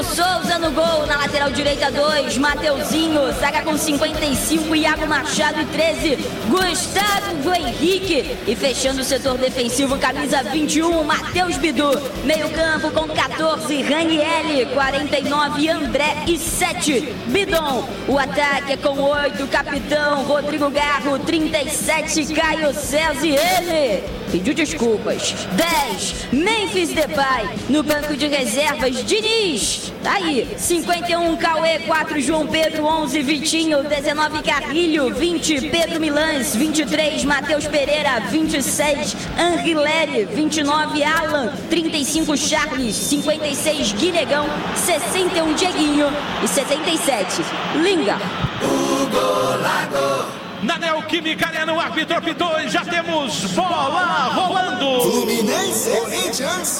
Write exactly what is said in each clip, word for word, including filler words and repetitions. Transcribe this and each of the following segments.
Hugo Souza no gol, na lateral direita dois, Mateuzinho, zaga com cinquenta e cinco, Iago Machado e treze, Gustavo Henrique. E fechando o setor defensivo, camisa vinte e um, Matheus Bidu. Meio campo com catorze, Raniele, quarenta e nove, André e sete, Bidon. O ataque é com oito, capitão Rodrigo Garro, trinta e sete, Caio César e ele pediu desculpas. dez, Memphis Depay. No banco de reservas, Diniz. Tá aí, cinquenta e um, Cauê, quatro, João Pedro, onze, Vitinho, dezenove, Carrilho, vinte, Pedro Milans, vinte e três, Matheus Pereira, vinte e seis, Anrileri, vinte e nove, Alan, trinta e cinco, Charles, cinquenta e seis, Guinegão, sessenta e um, Dieguinho e setenta e sete, Linga. Hugo Lago. Na Neoquímica Arena, o árbitro apitou e já temos bola rolando. Fluminense, Corinthians.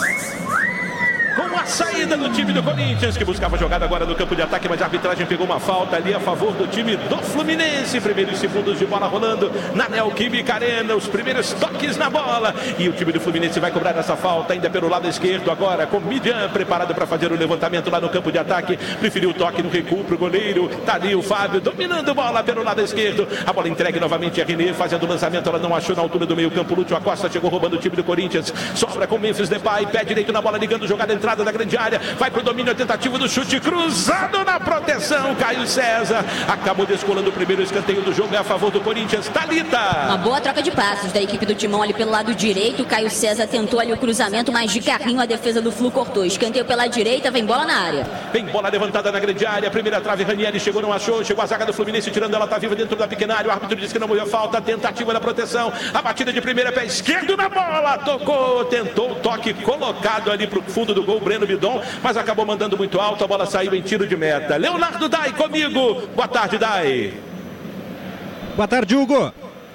Com a saída do time do Corinthians, que buscava jogada agora no campo de ataque, mas a arbitragem pegou uma falta ali a favor do time do Fluminense. Primeiros segundos de bola rolando na Neoquímica Arena, os primeiros toques na bola. E o time do Fluminense vai cobrar essa falta ainda pelo lado esquerdo agora, com Midian preparado para fazer o levantamento lá no campo de ataque. Preferiu o toque no recuo para o goleiro. Tá ali o Fábio dominando bola pelo lado esquerdo. A bola entregue novamente a René, fazendo o lançamento. Ela não achou na altura do meio campo. Lúcio Acosta chegou roubando o time do Corinthians. Sobra com Memphis Depay, pé direito na bola, ligando jogada entrada da grande área, vai pro domínio, a tentativa do chute cruzado na proteção, Caio César acabou descolando o primeiro escanteio do jogo, é a favor do Corinthians. Thalita. Uma boa troca de passos da equipe do Timão ali pelo lado direito. Caio César tentou ali o cruzamento, mas de carrinho a defesa do Flu cortou. Escanteio pela direita, vem bola na área. Vem bola levantada na grande área, primeira trave, Ranieri chegou, não achou, chegou a zaga do Fluminense tirando, ela tá viva dentro da pequena área, o árbitro disse que não houve falta, tentativa da proteção, a batida de primeira, pé esquerdo na bola, tocou, tentou o toque colocado ali pro fundo do gol, Breno Bidon, mas acabou mandando muito alto, a bola saiu em tiro de meta. Leonardo Dai comigo, boa tarde, Dai. Boa tarde, Hugo.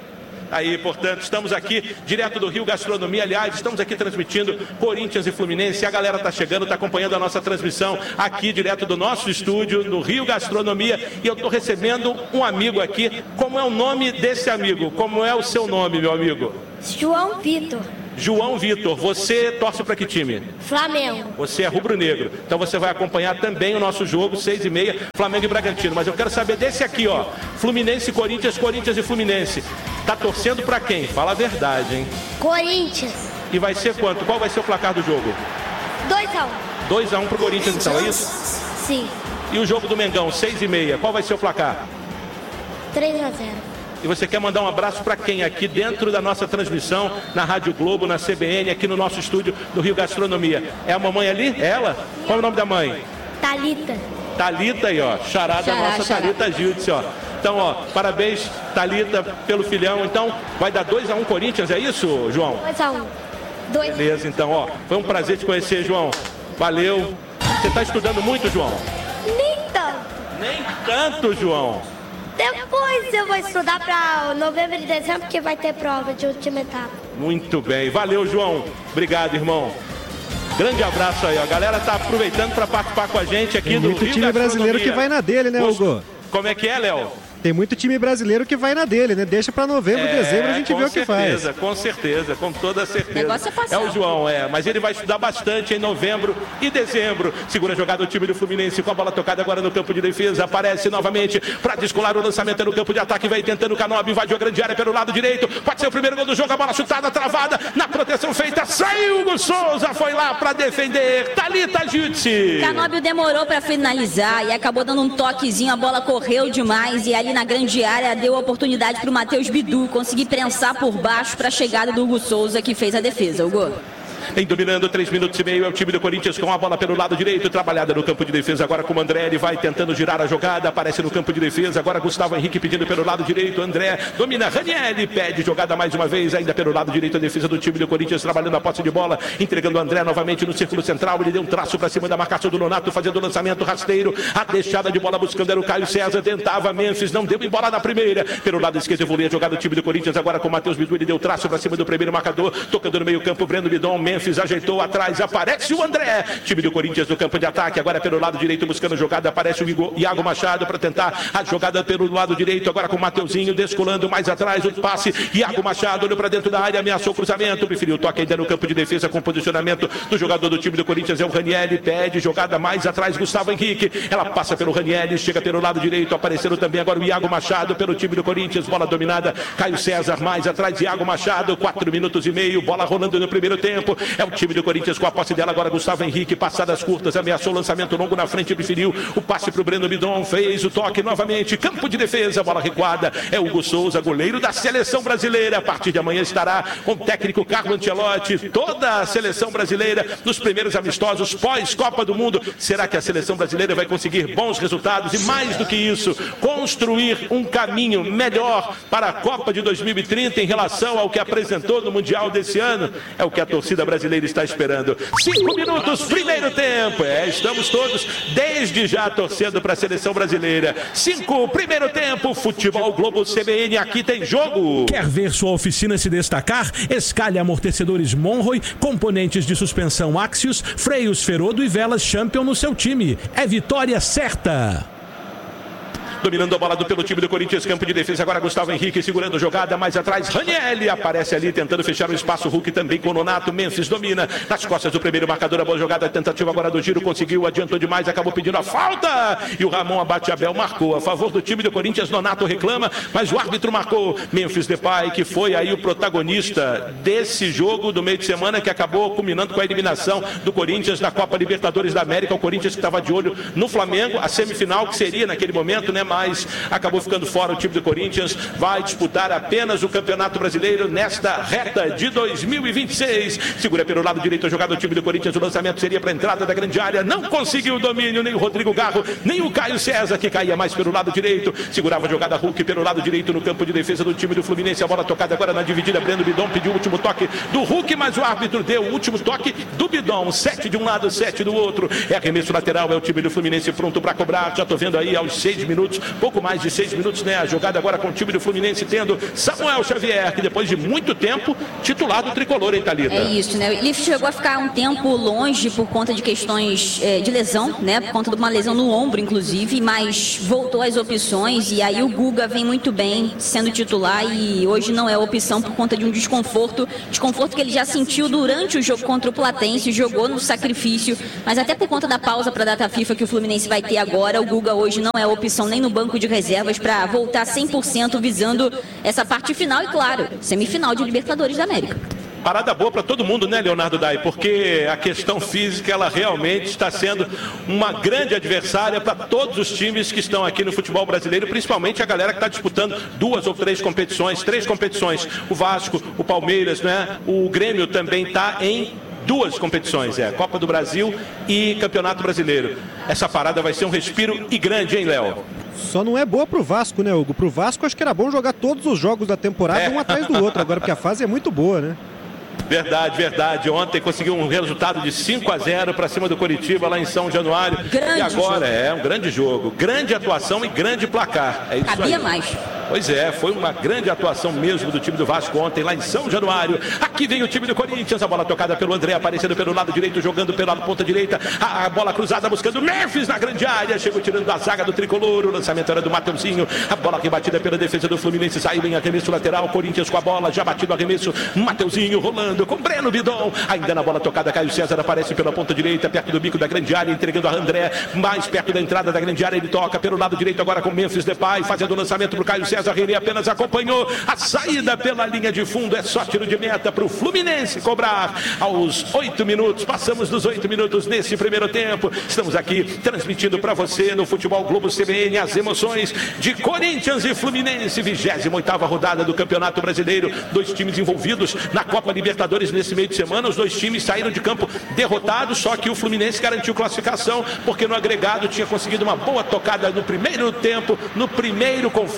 Aí, portanto, estamos aqui direto do Rio Gastronomia. Aliás, estamos aqui transmitindo Corinthians e Fluminense. A galera está chegando, está acompanhando a nossa transmissão aqui direto do nosso estúdio, no Rio Gastronomia. E eu estou recebendo um amigo aqui. Como é o nome desse amigo? Como é o seu nome, meu amigo? João Vitor. João Vitor, você torce para que time? Flamengo. Você é rubro-negro. Então você vai acompanhar também o nosso jogo, seis e meia, Flamengo e Bragantino. Mas eu quero saber desse aqui, ó. Fluminense, Corinthians, Corinthians e Fluminense. Tá torcendo para quem? Fala a verdade, hein? Corinthians. E vai ser quanto? Qual vai ser o placar do jogo? dois a um. dois a um pro Corinthians, então, é isso? Sim. E o jogo do Mengão, seis e meia. Qual vai ser o placar? três a zero. E você quer mandar um abraço para quem? Aqui dentro da nossa transmissão, na Rádio Globo, na C B N, aqui no nosso estúdio do Rio Gastronomia. É a mamãe ali? É ela? Qual é o nome da mãe? Thalita. Thalita aí, ó. Charada Xará, nossa xará. Thalita Gildes, ó. Então, ó, parabéns, Thalita, pelo filhão. Então, vai dar dois a um Corinthians, é isso, João? dois a um. dois. Beleza, então, ó. Foi um prazer te conhecer, João. Valeu. Você está estudando muito, João? Nem tanto. Nem tanto, João. Depois eu vou estudar para novembro e dezembro, porque vai ter prova de última etapa. Muito bem. Valeu, João. Obrigado, irmão. Grande abraço aí, ó. A galera tá aproveitando para participar com a gente aqui Tem do muito Rio time brasileiro que vai na dele, né, Os- Hugo? Como é que é, Léo? Tem muito time brasileiro que vai na dele, né? Deixa pra novembro, É, dezembro, a gente com vê o que faz. certeza, com certeza, com toda certeza. O negócio é passar. o João, é. Mas ele vai estudar bastante em novembro e dezembro. Segura a jogada o time do Fluminense com a bola tocada agora no campo de defesa. Aparece novamente para descolar o lançamento no campo de ataque. Vai tentando o Canobi, invadiu a grande área pelo lado direito. Pode ser o primeiro gol do jogo. A bola chutada, travada, na proteção feita. Saiu o Souza, foi lá para defender. Thalita Jutsi. Canóbio demorou para finalizar e acabou dando um toquezinho, a bola correu demais e ali na grande área deu a oportunidade para o Matheus Bidu conseguir prensar por baixo para a chegada do Hugo Souza, que fez a defesa. Hugo. Em dominando, três minutos e meio, é o time do Corinthians com a bola pelo lado direito, trabalhada no campo de defesa agora com o André, ele vai tentando girar a jogada, aparece no campo de defesa, agora Gustavo Henrique pedindo pelo lado direito, André domina, Ranieri pede jogada mais uma vez, ainda pelo lado direito a defesa do time do Corinthians, trabalhando a posse de bola, entregando o André novamente no círculo central, ele deu um traço para cima da marcação do Nonato, fazendo o lançamento rasteiro, a deixada de bola buscando era o Caio César, tentava Memphis, não deu embora na primeira, pelo lado esquerdo evoluía a jogada do time do Corinthians, agora com o Matheus Bidu, ele deu traço para cima do primeiro marcador, tocando no meio campo, Breno Bidon, Memphis Memphis, ajeitou atrás, aparece o André. Time do Corinthians no campo de ataque, agora pelo lado direito buscando jogada, aparece o Iago Machado para tentar a jogada pelo lado direito, agora com o Mateuzinho descolando mais atrás, o passe, Iago Machado olhou para dentro da área, ameaçou o cruzamento, preferiu o toque ainda no campo de defesa com o posicionamento do jogador do time do Corinthians, é o Ranieri, pede jogada mais atrás, Gustavo Henrique, ela passa pelo Ranieri, chega pelo lado direito, aparecendo também agora o Iago Machado pelo time do Corinthians, bola dominada, Caio César mais atrás, Iago Machado, quatro minutos e meio, bola rolando no primeiro tempo, é o time do Corinthians com a posse dela, agora Gustavo Henrique, passadas curtas, ameaçou o lançamento longo na frente, preferiu o passe para o Breno Bidon, fez o toque novamente, campo de defesa, bola recuada, é Hugo Souza, goleiro da seleção brasileira, a partir de amanhã estará com o técnico Carlo Ancelotti, toda a seleção brasileira nos primeiros amistosos pós-Copa do Mundo. Será que a seleção brasileira vai conseguir bons resultados e, mais do que isso, construir um caminho melhor para a Copa de dois mil e trinta em relação ao que apresentou no Mundial desse ano? É o que a torcida brasileira está esperando. Cinco minutos, primeiro tempo. É, estamos todos desde já torcendo para a seleção brasileira. Cinco, primeiro tempo, Futebol Globo C B N, aqui tem jogo. Quer ver sua oficina se destacar? Escalhe amortecedores Monroe, componentes de suspensão Axios, freios Ferodo e velas Champion no seu time. É vitória certa. Dominando a bola do, pelo time do Corinthians, campo de defesa, agora Gustavo Henrique segurando a jogada, mais atrás, Ranieri aparece ali tentando fechar o espaço, Hulk também com o Nonato, Memphis domina, nas costas do primeiro marcador, a boa jogada, tentativa agora do giro, conseguiu, adiantou demais, acabou pedindo a falta, e o Ramon Abate Abel marcou, a favor do time do Corinthians, Nonato reclama, mas o árbitro marcou, Memphis Depay, que foi aí o protagonista desse jogo do meio de semana, que acabou culminando com a eliminação do Corinthians na Copa Libertadores da América, o Corinthians que estava de olho no Flamengo, a semifinal que seria naquele momento, né, mas acabou ficando fora o time do Corinthians, vai disputar apenas o Campeonato Brasileiro nesta reta de dois mil e vinte e seis, segura pelo lado direito a jogada do time do Corinthians, o lançamento seria para a entrada da grande área, não conseguiu o domínio, nem o Rodrigo Garro, nem o Caio César, que caía mais pelo lado direito, segurava a jogada Hulk pelo lado direito no campo de defesa do time do Fluminense, a bola tocada agora na dividida, Breno Bidon pediu o último toque do Hulk, mas o árbitro deu o último toque do Bidon, sete de um lado, sete do outro, é arremesso lateral, é o time do Fluminense pronto para cobrar, já estou vendo aí aos seis minutos, pouco mais de seis minutos, né? A jogada agora com o time do Fluminense tendo Samuel Xavier, que depois de muito tempo, titular do tricolor, hein, Thalita? É isso, né? Ele chegou a ficar um tempo longe por conta de questões é, de lesão, né? Por conta de uma lesão no ombro, inclusive, mas voltou às opções e aí o Guga vem muito bem sendo titular e hoje não é opção por conta de um desconforto, desconforto que ele já sentiu durante o jogo contra o Platense, jogou no sacrifício, mas até por conta da pausa para a data FIFA que o Fluminense vai ter agora, o Guga hoje não é opção nem no banco de reservas para voltar cem por cento visando essa parte final e, claro, semifinal de Libertadores da América. Parada boa para todo mundo, né, Leonardo Dai? Porque a questão física, ela realmente está sendo uma grande adversária para todos os times que estão aqui no futebol brasileiro, principalmente a galera que está disputando duas ou três competições, três competições. O Vasco, o Palmeiras, né? O Grêmio também está em duas competições, é Copa do Brasil e Campeonato Brasileiro. Essa parada vai ser um respiro e grande, hein, Léo? Só não é boa pro Vasco, né, Hugo? Pro Vasco acho que era bom jogar todos os jogos da temporada é. um atrás do outro, agora porque a fase é muito boa, né? Verdade, verdade. Ontem conseguiu um resultado de cinco a zero para cima do Coritiba lá em São Januário. Grande e agora jogo. é um grande jogo, grande atuação e grande placar. É isso Cabia aí. mais. Pois é, foi uma grande atuação mesmo do time do Vasco ontem lá em São Januário. Aqui vem o time do Corinthians, a bola tocada pelo André, aparecendo pelo lado direito, jogando pela ponta direita, a, a bola cruzada buscando Memphis na grande área, chegou tirando da zaga do tricolor, o lançamento era do Mateuzinho, a bola rebatida pela defesa do Fluminense, saiu em arremesso lateral, Corinthians com a bola, já batido arremesso, Mateuzinho rolando com Breno Bidon, ainda na bola tocada, Caio César aparece pela ponta direita, perto do bico da grande área, entregando a André, mais perto da entrada da grande área, ele toca pelo lado direito agora com Memphis Depay, fazendo o lançamento para o Caio César, ele apenas acompanhou a saída pela linha de fundo, é só tiro de meta para o Fluminense cobrar aos oito minutos, passamos dos oito minutos nesse primeiro tempo, estamos aqui transmitindo para você no Futebol Globo C B N as emoções de Corinthians e Fluminense, vigésima oitava rodada do Campeonato Brasileiro, dois times envolvidos na Copa Libertadores nesse meio de semana, os dois times saíram de campo derrotados, só que o Fluminense garantiu classificação, porque no agregado tinha conseguido uma boa tocada no primeiro tempo, no primeiro confronto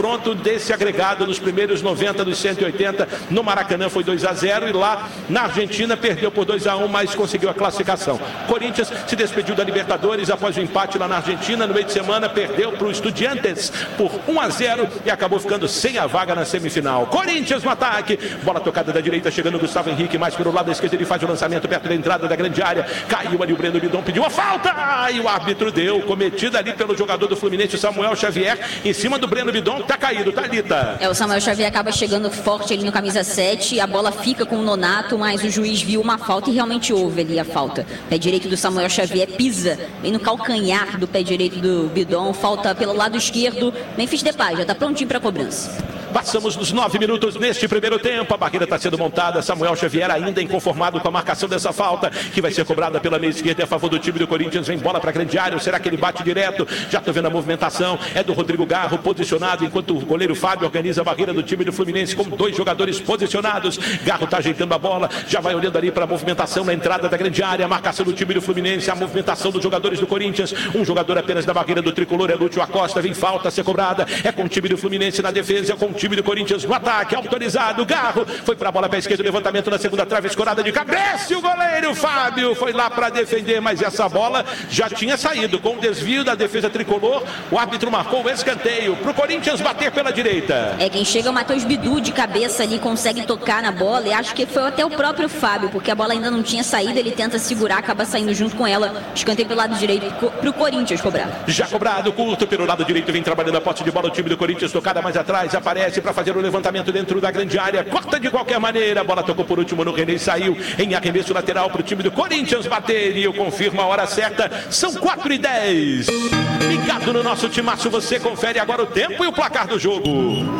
desse agregado nos primeiros noventa dos cento e oitenta. No Maracanã foi dois a zero e lá na Argentina perdeu por dois a um, mas conseguiu a classificação. Corinthians se despediu da Libertadores após o empate lá na Argentina. No meio de semana perdeu para o Estudiantes por um a zero e acabou ficando sem a vaga na semifinal. Corinthians no ataque, bola tocada da direita, chegando o Gustavo Henrique, mais pelo lado da esquerda, ele faz o lançamento perto da entrada da grande área, caiu ali o Breno Bidon, pediu a falta e o árbitro deu, cometida ali pelo jogador do Fluminense, Samuel Xavier, em cima do Breno Bidon, tá caído, Thalita. É, o Samuel Xavier acaba chegando forte ali no camisa sete, a bola fica com o Nonato, mas o juiz viu uma falta e realmente houve ali a falta. Pé direito do Samuel Xavier pisa bem no calcanhar do pé direito do Bidon, falta pelo lado esquerdo. Memphis Depay já tá prontinho para cobrança. Passamos dos nove minutos neste primeiro tempo. A barreira está sendo montada. Samuel Xavier ainda inconformado com a marcação dessa falta, que vai ser cobrada pela meia esquerda a favor do time do Corinthians. Vem bola para a grande área. Será que ele bate direto? Já estou vendo a movimentação. É do Rodrigo Garro posicionado, enquanto o goleiro Fábio organiza a barreira do time do Fluminense com dois jogadores posicionados. Garro está ajeitando a bola. Já vai olhando ali para a movimentação na entrada da grande área. A marcação do time do Fluminense. A movimentação dos jogadores do Corinthians. Um jogador apenas da barreira do tricolor é Lúcio Acosta. Vem falta a ser cobrada. É com o time do Fluminense na defesa. É com o time do Corinthians no ataque, autorizado, Garro foi para a bola para a esquerda, levantamento na segunda trave, escorada de cabeça, e o goleiro Fábio foi lá para defender, mas essa bola já tinha saído, com o desvio da defesa tricolor, o árbitro marcou o escanteio para o Corinthians bater pela direita. É, quem chega é o Matheus Bidu de cabeça ali, consegue tocar na bola, e acho que foi até o próprio Fábio, porque a bola ainda não tinha saído, ele tenta segurar, acaba saindo junto com ela, escanteio pelo lado direito para o Corinthians cobrar. Já cobrado, curto pelo lado direito, vem trabalhando a posse de bola, o time do Corinthians tocada mais atrás, aparece para fazer o levantamento dentro da grande área, corta de qualquer maneira, a bola tocou por último no René, saiu em arremesso lateral para o time do Corinthians bater, e eu confirmo a hora certa, são quatro e dez. Ligado no nosso timaço, você confere agora o tempo e o placar do jogo.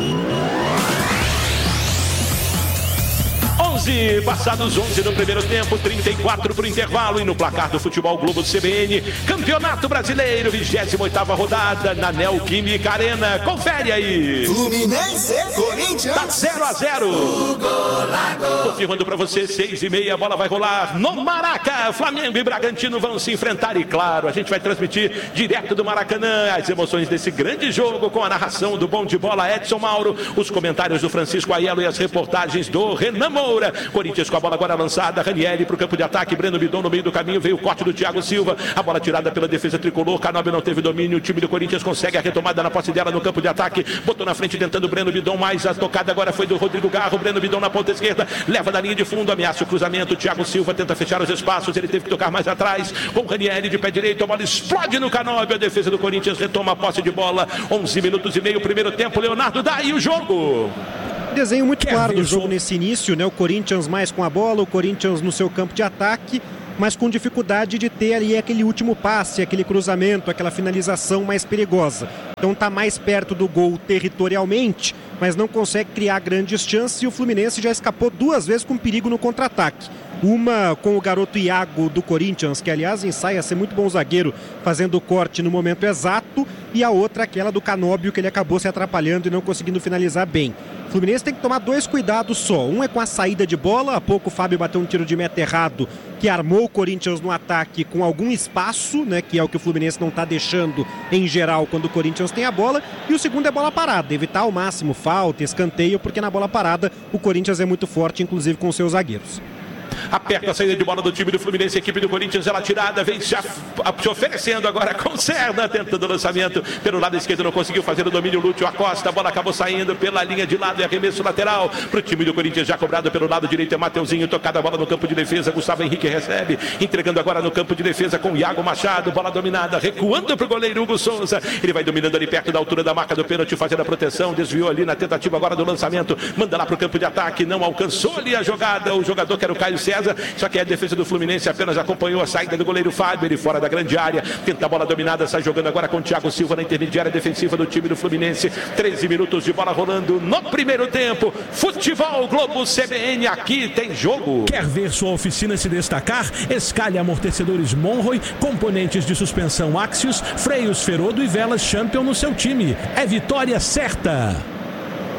onze, passados onze no primeiro tempo, trinta e quatro para o intervalo, e no placar do Futebol Globo C B N, Campeonato Brasileiro, vigésima oitava rodada, na Neoquímica Arena. Confere aí. Fluminense, Corinthians. Tá zero a zero. Confirmando para você, seis e meia, a bola vai rolar no Maraca. Flamengo e Bragantino vão se enfrentar, e claro, a gente vai transmitir direto do Maracanã as emoções desse grande jogo, com a narração do bom de bola Edson Mauro, os comentários do Francisco Aiello e as reportagens do Renan Moura. Corinthians com a bola agora lançada, Ranieri para o campo de ataque, Breno Bidon no meio do caminho, veio o corte do Thiago Silva, a bola tirada pela defesa tricolor, Canóbio não teve domínio, o time do Corinthians consegue a retomada na posse dela no campo de ataque, botou na frente tentando o Breno Bidon, mas a tocada agora foi do Rodrigo Garro, Breno Bidon na ponta esquerda, leva da linha de fundo, ameaça o cruzamento, Thiago Silva tenta fechar os espaços, ele teve que tocar mais atrás, com o Ranieri de pé direito, a bola explode no Canóbio, a defesa do Corinthians retoma a posse de bola, onze minutos e meio, primeiro tempo, Leonardo, daí o jogo. Desenho muito Quer claro do isso? jogo nesse início, né? O Corinthians mais com a bola, o Corinthians no seu campo de ataque, mas com dificuldade de ter ali aquele último passe, aquele cruzamento, aquela finalização mais perigosa. Então tá mais perto do gol territorialmente, mas não consegue criar grandes chances, e o Fluminense já escapou duas vezes com perigo no contra-ataque. Uma com o garoto Iago do Corinthians, que aliás ensaia a ser muito bom zagueiro, fazendo o corte no momento exato, e a outra aquela do Canóbio, que ele acabou se atrapalhando e não conseguindo finalizar bem. O Fluminense tem que tomar dois cuidados só. Um é com a saída de bola. Há pouco o Fábio bateu um tiro de meta errado, que armou o Corinthians no ataque com algum espaço, né, que é o que o Fluminense não está deixando em geral quando o Corinthians tem a bola. E o segundo é bola parada, evitar ao máximo falta, escanteio, porque na bola parada o Corinthians é muito forte, inclusive com seus zagueiros. Aperta a saída de bola do time do Fluminense, a equipe do Corinthians, ela tirada, vem se, se oferecendo agora com Serna, tentando o lançamento pelo lado esquerdo, não conseguiu fazer o domínio, Lúcio Acosta, a bola acabou saindo pela linha de lado e arremesso lateral para o time do Corinthians, já cobrado pelo lado direito, é Mateuzinho, tocada a bola no campo de defesa, Gustavo Henrique recebe, entregando agora no campo de defesa com Iago Machado, bola dominada, recuando para o goleiro Hugo Souza, ele vai dominando ali perto da altura da marca do pênalti, fazendo a proteção, desviou ali na tentativa agora do lançamento, manda lá para o campo de ataque, não alcançou ali a jogada, o jogador que era o Caio César, só que a defesa do Fluminense apenas acompanhou a saída do goleiro Fábio, ele fora da grande área, tenta a bola dominada, sai jogando agora com o Thiago Silva na intermediária defensiva do time do Fluminense, treze minutos de bola rolando no primeiro tempo, Futebol Globo C B N, aqui tem jogo. Quer ver sua oficina se destacar? Escalhe amortecedores Monroy, componentes de suspensão Axios, freios Ferodo e velas Champion no seu time. É vitória certa.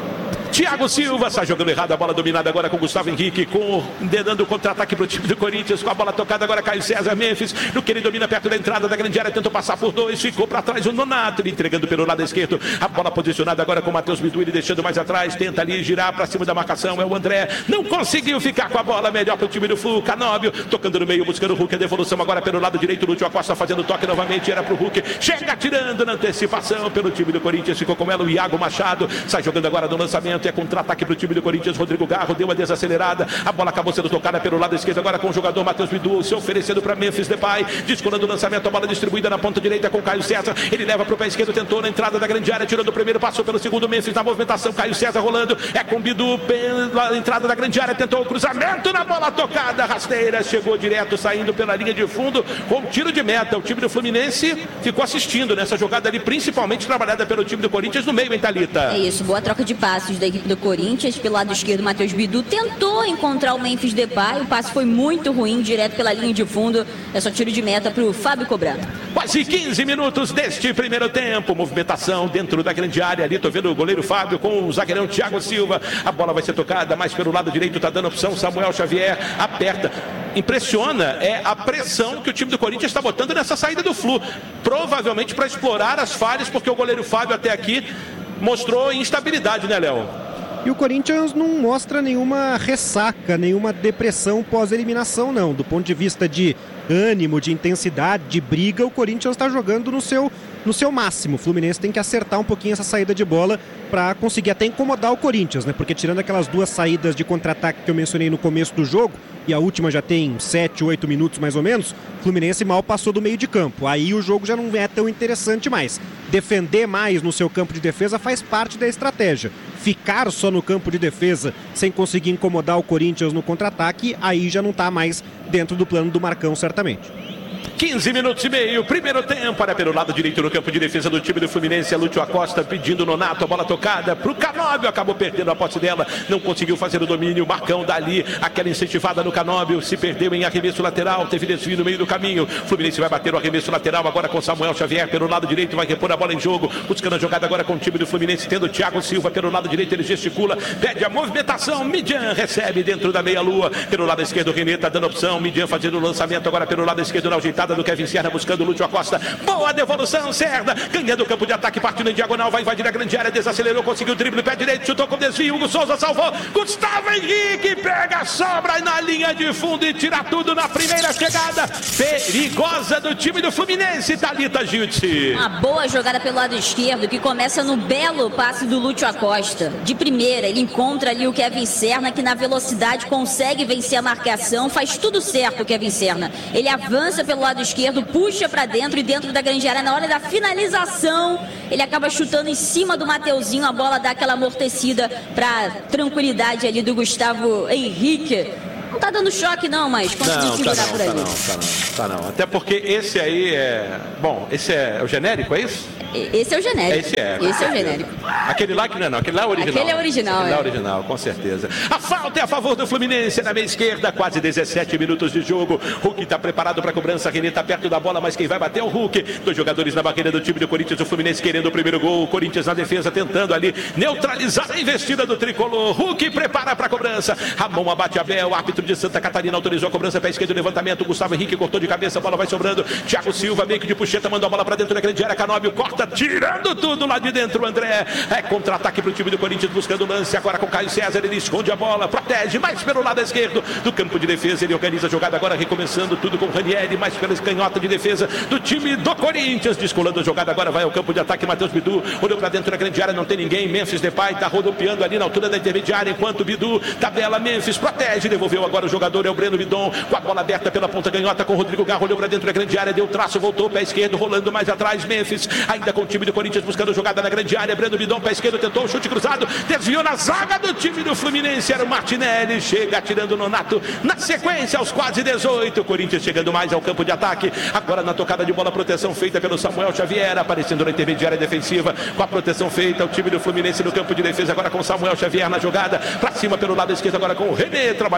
Thiago Silva sai jogando errado, a bola dominada agora com Gustavo Henrique, com dando contra-ataque para o time do Corinthians, com a bola tocada agora Caio César, Memphis, no que ele domina perto da entrada da grande área, tentou passar por dois, ficou para trás o Nonato, ele entregando pelo lado esquerdo, a bola posicionada agora com o Matheus Bidu, ele deixando mais atrás, tenta ali girar para cima da marcação, é o André, não conseguiu ficar com a bola, melhor para o time do Flu, Canóbio, tocando no meio, buscando o Hulk, a devolução agora pelo lado direito, Lúcio Acosta fazendo toque novamente, era para o Hulk, chega tirando na antecipação pelo time do Corinthians, ficou com ela o Iago Machado, sai jogando agora no lançamento, é contra-ataque para o time do Corinthians, Rodrigo Garro deu a desacelerada, a bola acabou sendo tocada pelo lado esquerdo agora com o jogador Matheus Bidu, se oferecendo para Memphis Depay, descolando o lançamento, a bola distribuída na ponta direita com Caio César, ele leva para o pé esquerdo, tentou na entrada da grande área, tirando o primeiro, passou pelo segundo, Memphis na movimentação, Caio César rolando, é com Bidu pela entrada da grande área, tentou o cruzamento na bola tocada, rasteira, chegou direto, saindo pela linha de fundo, com tiro de meta, o time do Fluminense ficou assistindo nessa jogada ali, principalmente trabalhada pelo time do Corinthians no meio, hein, Thalita? É isso, boa troca de passes da equipe do Corinthians, pelo lado esquerdo, Matheus Bidu tentou encontrar o Memphis Depay, o passe foi muito ruim, direto pela linha de fundo, é só tiro de meta para o Fábio cobrar. Quase quinze minutos deste primeiro tempo, movimentação dentro da grande área ali, tô vendo o goleiro Fábio com o zagueirão Thiago Silva, a bola vai ser tocada mais pelo lado direito, tá dando opção, Samuel Xavier aperta, impressiona é a pressão que o time do Corinthians está botando nessa saída do Flu, provavelmente para explorar as falhas, porque o goleiro Fábio até aqui mostrou instabilidade, né, Léo? E o Corinthians não mostra nenhuma ressaca, nenhuma depressão pós-eliminação, não. Do ponto de vista de ânimo, de intensidade, de briga, o Corinthians está jogando no seu, no seu máximo. O Fluminense tem que acertar um pouquinho essa saída de bola para conseguir até incomodar o Corinthians, né? Porque tirando aquelas duas saídas de contra-ataque que eu mencionei no começo do jogo, e a última já tem sete, oito minutos mais ou menos, o Fluminense mal passou do meio de campo. Aí o jogo já não é tão interessante mais. Defender mais no seu campo de defesa faz parte da estratégia. Ficar só no campo de defesa sem conseguir incomodar o Corinthians no contra-ataque, aí já não está mais dentro do plano do Marcão, certamente. quinze minutos e meio, primeiro tempo, era pelo lado direito no campo de defesa do time do Fluminense, Lúcio Acosta pedindo Nonato, a bola tocada para o Canóbio, acabou perdendo a posse dela, não conseguiu fazer o domínio, Marcão dali, aquela incentivada no Canóbio, se perdeu em arremesso lateral, teve desvio no meio do caminho, Fluminense vai bater o arremesso lateral agora com Samuel Xavier pelo lado direito, vai repor a bola em jogo, buscando a jogada agora com o time do Fluminense, tendo o Thiago Silva pelo lado direito, ele gesticula, pede a movimentação, Midian recebe dentro da meia-lua, pelo lado esquerdo o Renê tá dando opção, Midian fazendo o lançamento agora pelo lado esquerdo na ajeitada do Kevin Serra, buscando o Lúcio Acosta, boa devolução, Serra, ganhando o campo de ataque, partindo em diagonal, vai invadir a grande área, desacelerou, conseguiu o drible, pé direito, chutou com desvio, Hugo Souza salvou, Gustavo Henrique pega, sobra na linha de fundo e tira tudo na primeira chegada, perigosa do time do Fluminense, Thalita Giltzi. Uma boa jogada pelo lado esquerdo, que começa no belo passe do Lúcio Acosta, de primeira, ele encontra ali o Kevin Serna, que na velocidade consegue vencer a marcação, faz tudo certo o Kevin Serna, ele avança pelo lado esquerdo, puxa para dentro e dentro da grande área, na hora da finalização, ele acaba chutando em cima do Mateuzinho, a bola dá aquela amortecida para tranquilidade ali do Gustavo Henrique. Não tá dando choque não, mas conseguiu segurar tá não, por ali. Tá não, tá não, tá não. Até porque esse aí é... Bom, esse é o genérico, é isso? Esse é o genérico. Esse é. Esse é o genérico. Aquele lá que não é não, aquele lá é o original. Aquele é original, Aquele é. lá é original, com certeza. A falta é a favor do Fluminense na meia esquerda, quase dezessete minutos de jogo. Hulk tá preparado para cobrança, René tá perto da bola, mas quem vai bater é o Hulk. Dois jogadores na barreira do time do Corinthians, o Fluminense querendo o primeiro gol, o Corinthians na defesa tentando ali neutralizar a investida do tricolor. Hulk prepara para a cobrança. Ramon abate Abel, o árbitro de Santa Catarina autorizou a cobrança, pé esquerdo, levantamento, Gustavo Henrique cortou de cabeça, a bola vai sobrando. Thiago Silva meio que de puxeta, mandou a bola para dentro da grande área, Canóbio corta, tirando tudo lá de dentro, o André, é contra-ataque para o time do Corinthians, buscando o lance, agora com Caio César, ele esconde a bola, protege, mais pelo lado esquerdo do campo de defesa, ele organiza a jogada agora, recomeçando tudo com o Ranieri, mais pela canhota de defesa do time do Corinthians, descolando a jogada, agora vai ao campo de ataque, Matheus Bidu, olhou para dentro da grande área, não tem ninguém, Memphis Depay tá rodopiando ali na altura da intermediária, enquanto o Bidu, tabela, Memphis, protege, devolveu agora o jogador, é o Breno Bidon, com a bola aberta pela ponta canhota, com o Rodrigo Garro, olhou para dentro da grande área, deu traço, voltou, pé esquerdo, rolando mais atrás, Memphis, ainda com o time do Corinthians, buscando jogada na grande área, Breno Bidon, pé esquerdo, tentou o chute cruzado, desviou na zaga do time do Fluminense, era o Martinelli, chega atirando o Nonato, na sequência, aos quase dezoito, Corinthians chegando mais ao campo de ataque, agora na tocada de bola, proteção feita pelo Samuel Xavier, aparecendo na intermediária defensiva, com a proteção feita, o time do Fluminense no campo de defesa, agora com o Samuel Xavier na jogada, pra cima pelo lado esquerdo, agora com o René, trabalhando no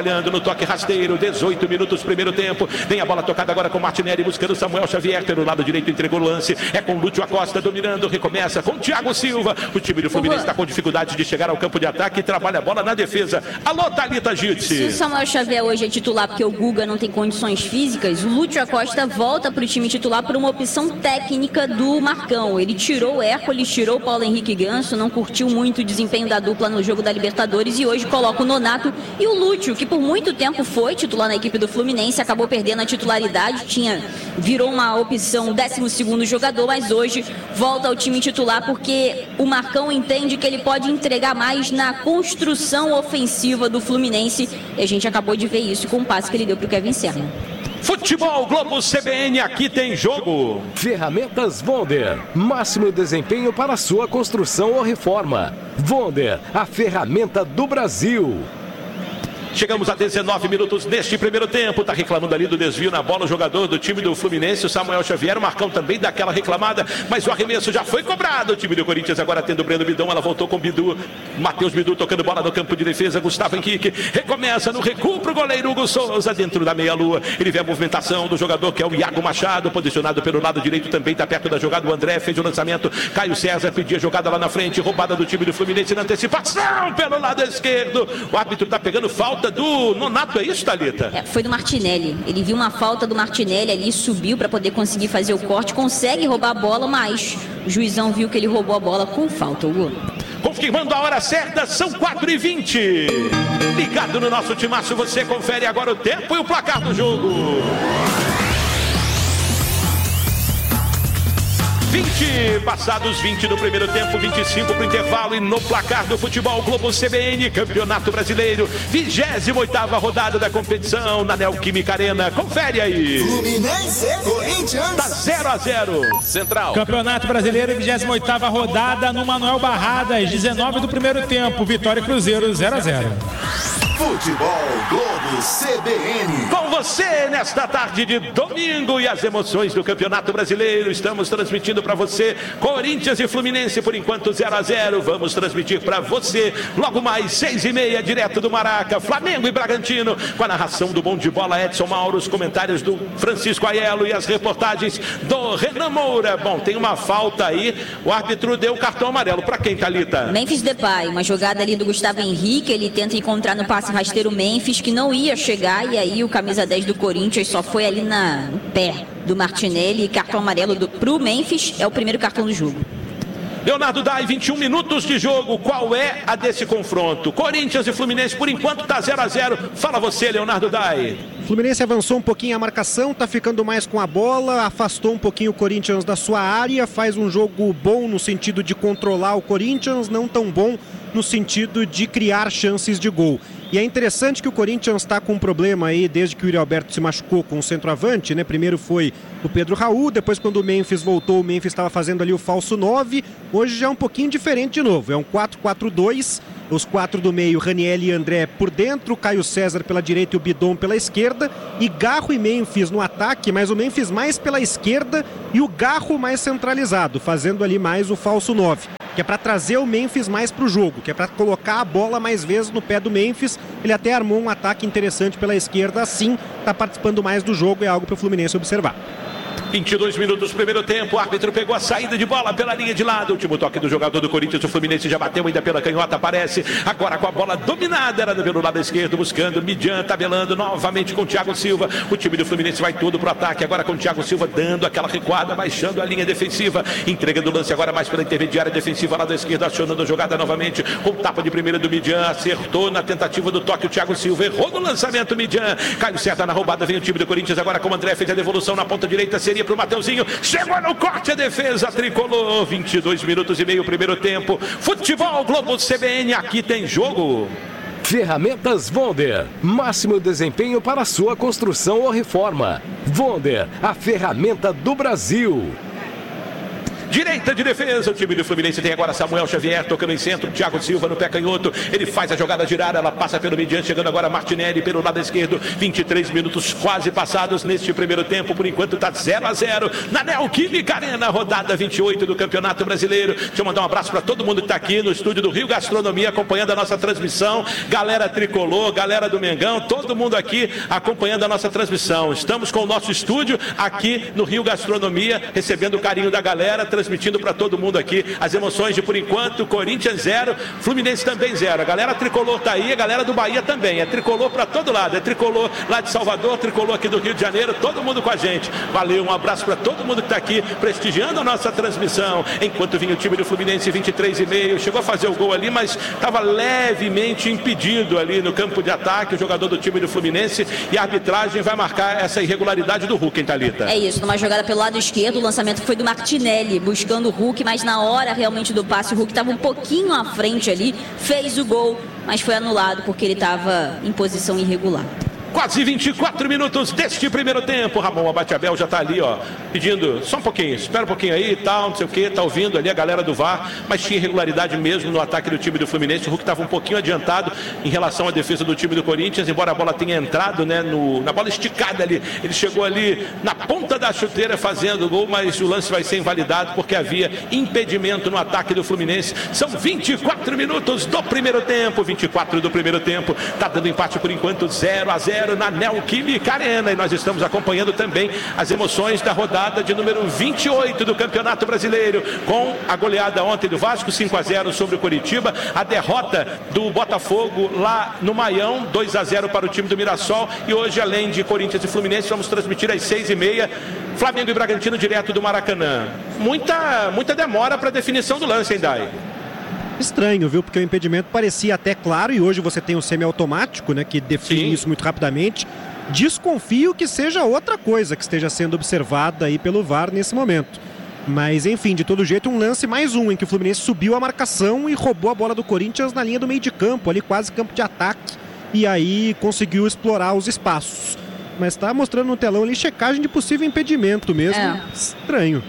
toque rasteiro, dezoito minutos, primeiro tempo. Tem a bola tocada agora com Martinelli, buscando Samuel Xavier pelo lado direito, entregou o lance. É com Lúcio Acosta dominando, recomeça com Thiago Silva. O time do Fluminense está com dificuldade de chegar ao campo de ataque e trabalha a bola na defesa. Alô, Thalita Gitsi. Se o Samuel Xavier hoje é titular porque o Guga não tem condições físicas, o Lúcio Acosta volta para o time titular por uma opção técnica do Marcão. Ele tirou o Hércules, tirou o Paulo Henrique Ganso, não curtiu muito o desempenho da dupla no jogo da Libertadores e hoje coloca o Nonato e o Lúcio, que por muito tempo foi titular na equipe do Fluminense, acabou perdendo a titularidade, tinha, virou uma opção décimo segundo jogador, mas hoje volta ao time titular porque o Marcão entende que ele pode entregar mais na construção ofensiva do Fluminense e a gente acabou de ver isso com o passe que ele deu para o Kevin Serra. Futebol Globo C B N, aqui tem jogo. Ferramentas Wonder, máximo desempenho para sua construção ou reforma. Wonder, a ferramenta do Brasil. Chegamos a dezenove minutos neste primeiro tempo. Tá reclamando ali do desvio na bola o jogador do time do Fluminense, o Samuel Xavier. O Marcão também dá aquela reclamada, mas o arremesso já foi cobrado. O time do Corinthians agora tendo o Breno Bidon. Ela voltou com o Bidu. Matheus Bidu tocando bola no campo de defesa. Gustavo Henrique recomeça no recuo pro goleiro Hugo Souza dentro da meia-lua. Ele vê a movimentação do jogador que é o Iago Machado, posicionado pelo lado direito também. Tá perto da jogada. O André fez o lançamento. Caio César pedia jogada lá na frente. Roubada do time do Fluminense na antecipação pelo lado esquerdo. O árbitro tá pegando falta do Nonato, é isso, Thalita? É, foi do Martinelli. Ele viu uma falta do Martinelli ali, subiu para poder conseguir fazer o corte, consegue roubar a bola, mas o juizão viu que ele roubou a bola com falta, Hugo. Confirmando a hora certa, são quatro e vinte. Ligado no nosso timaço, você confere agora o tempo e o placar do jogo. vinte, passados vinte do primeiro tempo, vinte e cinco para o intervalo e no placar do Futebol Globo C B N, Campeonato Brasileiro, vigésima oitava rodada da competição na Neoquímica Arena. Confere aí. Fluminense, Corinthians. Tá zero a zero. Central. Campeonato Brasileiro, vigésima oitava rodada no Manuel Barradas, dezenove do primeiro tempo, Vitória e Cruzeiro zero a zero. Futebol Globo C B N. Com você nesta tarde de domingo e as emoções do Campeonato Brasileiro. Estamos transmitindo para você Corinthians e Fluminense por enquanto zero a zero. Vamos transmitir para você logo mais seis e meia direto do Maraca, Flamengo e Bragantino, com a narração do Bom de Bola Edson Mauro, os comentários do Francisco Aiello e as reportagens do Renan Moura. Bom, tem uma falta aí. O árbitro deu cartão amarelo para quem, Thalita? Memphis Depay, uma jogada ali do Gustavo Henrique. Ele tenta encontrar no passe rasteiro Memphis, que não ia chegar, e aí o camisa dez do Corinthians só foi ali na, no pé do Martinelli. Cartão amarelo do, pro Memphis, é o primeiro cartão do jogo. Leonardo Dai, vinte e um minutos de jogo. Qual é a desse confronto? Corinthians e Fluminense, por enquanto tá zero a zero. Fala você, Leonardo Dai. Fluminense avançou um pouquinho a marcação, tá ficando mais com a bola, afastou um pouquinho o Corinthians da sua área, faz um jogo bom no sentido de controlar o Corinthians, não tão bom no sentido de criar chances de gol. E é interessante que o Corinthians está com um problema aí desde que o Yuri Alberto se machucou com o centroavante, né? Primeiro foi o Pedro Raul, depois quando o Memphis voltou, o Memphis estava fazendo ali o falso nove. Hoje já é um pouquinho diferente de novo, é um quatro quatro dois. Os quatro do meio, Raniel e André por dentro, Caio César pela direita e o Bidon pela esquerda, e Garro e Memphis no ataque, mas o Memphis mais pela esquerda e o Garro mais centralizado, fazendo ali mais o falso nove, que é para trazer o Memphis mais para o jogo, que é para colocar a bola mais vezes no pé do Memphis. Ele até armou um ataque interessante pela esquerda, assim está participando mais do jogo, é algo para o Fluminense observar. vinte e dois minutos, primeiro tempo, o árbitro pegou a saída de bola pela linha de lado, último toque do jogador do Corinthians, o Fluminense já bateu ainda pela canhota, aparece agora com a bola dominada, era pelo lado esquerdo, buscando Midian, tabelando novamente com o Thiago Silva. O time do Fluminense vai todo pro ataque, agora com o Thiago Silva dando aquela recuada, baixando a linha defensiva, entregando o lance agora mais pela intermediária defensiva lá da esquerda, acionando a jogada novamente, com tapa de primeira do Midian, acertou na tentativa do toque o Thiago Silva, errou no lançamento Midian, Caio César na roubada, vem o time do Corinthians agora com o André, fez a devolução na ponta direita, seria pro Mateuzinho, chegou no corte a defesa, tricolor, vinte e dois minutos e meio, primeiro tempo. Futebol Globo C B N, aqui tem jogo. Ferramentas Wonder, máximo desempenho para sua construção ou reforma. Wonder, a ferramenta do Brasil. direita de defesa. O time do Fluminense tem agora Samuel Xavier tocando em centro, Thiago Silva no pé canhoto. Ele faz a jogada girar, ela passa pelo mediante, chegando agora Martinelli pelo lado esquerdo. vinte e três minutos quase passados neste primeiro tempo. Por enquanto está zero a zero na Neoquímica Arena, rodada vinte e oito do Campeonato Brasileiro. Deixa eu mandar um abraço para todo mundo que está aqui no estúdio do Rio Gastronomia acompanhando a nossa transmissão. Galera tricolor, galera do Mengão, todo mundo aqui acompanhando a nossa transmissão. Estamos com o nosso estúdio aqui no Rio Gastronomia, recebendo o carinho da galera, transmitindo para todo mundo aqui as emoções de, por enquanto, Corinthians zero, Fluminense também zero. A galera tricolor tá aí, a galera do Bahia também. É tricolor para todo lado, é tricolor lá de Salvador, tricolor aqui do Rio de Janeiro, todo mundo com a gente. Valeu, um abraço para todo mundo que está aqui prestigiando a nossa transmissão. Enquanto vinha o time do Fluminense, vinte e três e meio, chegou a fazer o gol ali, mas estava levemente impedido ali no campo de ataque, o jogador do time do Fluminense, e a arbitragem vai marcar essa irregularidade do Hulk, hein, Thalita? É isso, numa jogada pelo lado esquerdo, o lançamento foi do Martinelli, buscando o Hulk, mas na hora realmente do passe, o Hulk estava um pouquinho à frente ali, fez o gol, mas foi anulado porque ele estava em posição irregular. Quase vinte e quatro minutos deste primeiro tempo. Ramon Abate-Abel já está ali, ó, pedindo só um pouquinho, espera um pouquinho aí e tal, não sei o que, tá ouvindo ali a galera do V A R, mas tinha irregularidade mesmo no ataque do time do Fluminense. O Hulk estava um pouquinho adiantado em relação à defesa do time do Corinthians, embora a bola tenha entrado, né, no, na bola esticada ali. Ele chegou ali na ponta da chuteira fazendo o gol, mas o lance vai ser invalidado porque havia impedimento no ataque do Fluminense. São vinte e quatro minutos do primeiro tempo, vinte e quatro do primeiro tempo. Tá dando empate por enquanto, zero a zero na Neoquímica Arena, e nós estamos acompanhando também as emoções da rodada de número vinte e oito do Campeonato Brasileiro, com a goleada ontem do Vasco, cinco a zero sobre o Coritiba, a derrota do Botafogo lá no Maião, dois a zero para o time do Mirassol, e hoje, além de Corinthians e Fluminense, vamos transmitir às seis e meia Flamengo e Bragantino direto do Maracanã. Muita, muita demora para a definição do lance, hein, Dai? Estranho, viu? Porque o impedimento parecia até claro, e hoje você tem o semiautomático, né, que define Sim. isso muito rapidamente. Desconfio que seja outra coisa que esteja sendo observada aí pelo V A R nesse momento. Mas, enfim, de todo jeito, um lance mais um, em que o Fluminense subiu a marcação e roubou a bola do Corinthians na linha do meio de campo, ali quase campo de ataque, e aí conseguiu explorar os espaços. Mas tá mostrando no telão ali checagem de possível impedimento mesmo. É. Estranho.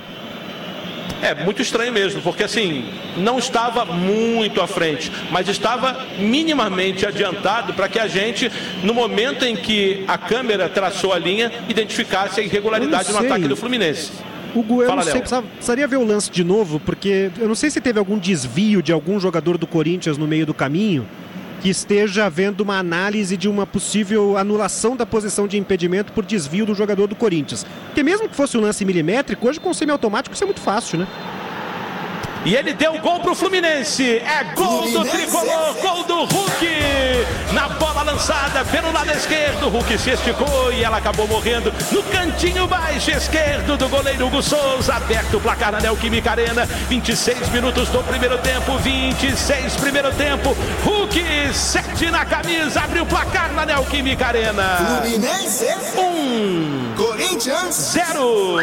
É, muito estranho mesmo, porque assim, não estava muito à frente, mas estava minimamente adiantado para que a gente, no momento em que a câmera traçou a linha, identificasse a irregularidade no ataque do Fluminense. Hugo, eu Fala, não sei, precisava, precisaria ver o lance de novo, porque eu não sei se teve algum desvio de algum jogador do Corinthians no meio do caminho, que esteja havendo uma análise de uma possível anulação da posição de impedimento por desvio do jogador do Corinthians. Porque mesmo que fosse um lance milimétrico, hoje com o semiautomático isso é muito fácil, né? E ele deu gol pro Fluminense. É gol Fluminense. do tricolor, gol do Hulk. Na bola lançada pelo lado esquerdo, o Hulk se esticou e ela acabou morrendo no cantinho baixo esquerdo do goleiro Hugo Souza. Aberto o placar na Neoquímica Arena. vinte e seis minutos do primeiro tempo, vinte e seis primeiro tempo. Hulk, sete na camisa, abriu o placar na Neoquímica Arena. Fluminense um, Corinthians zero.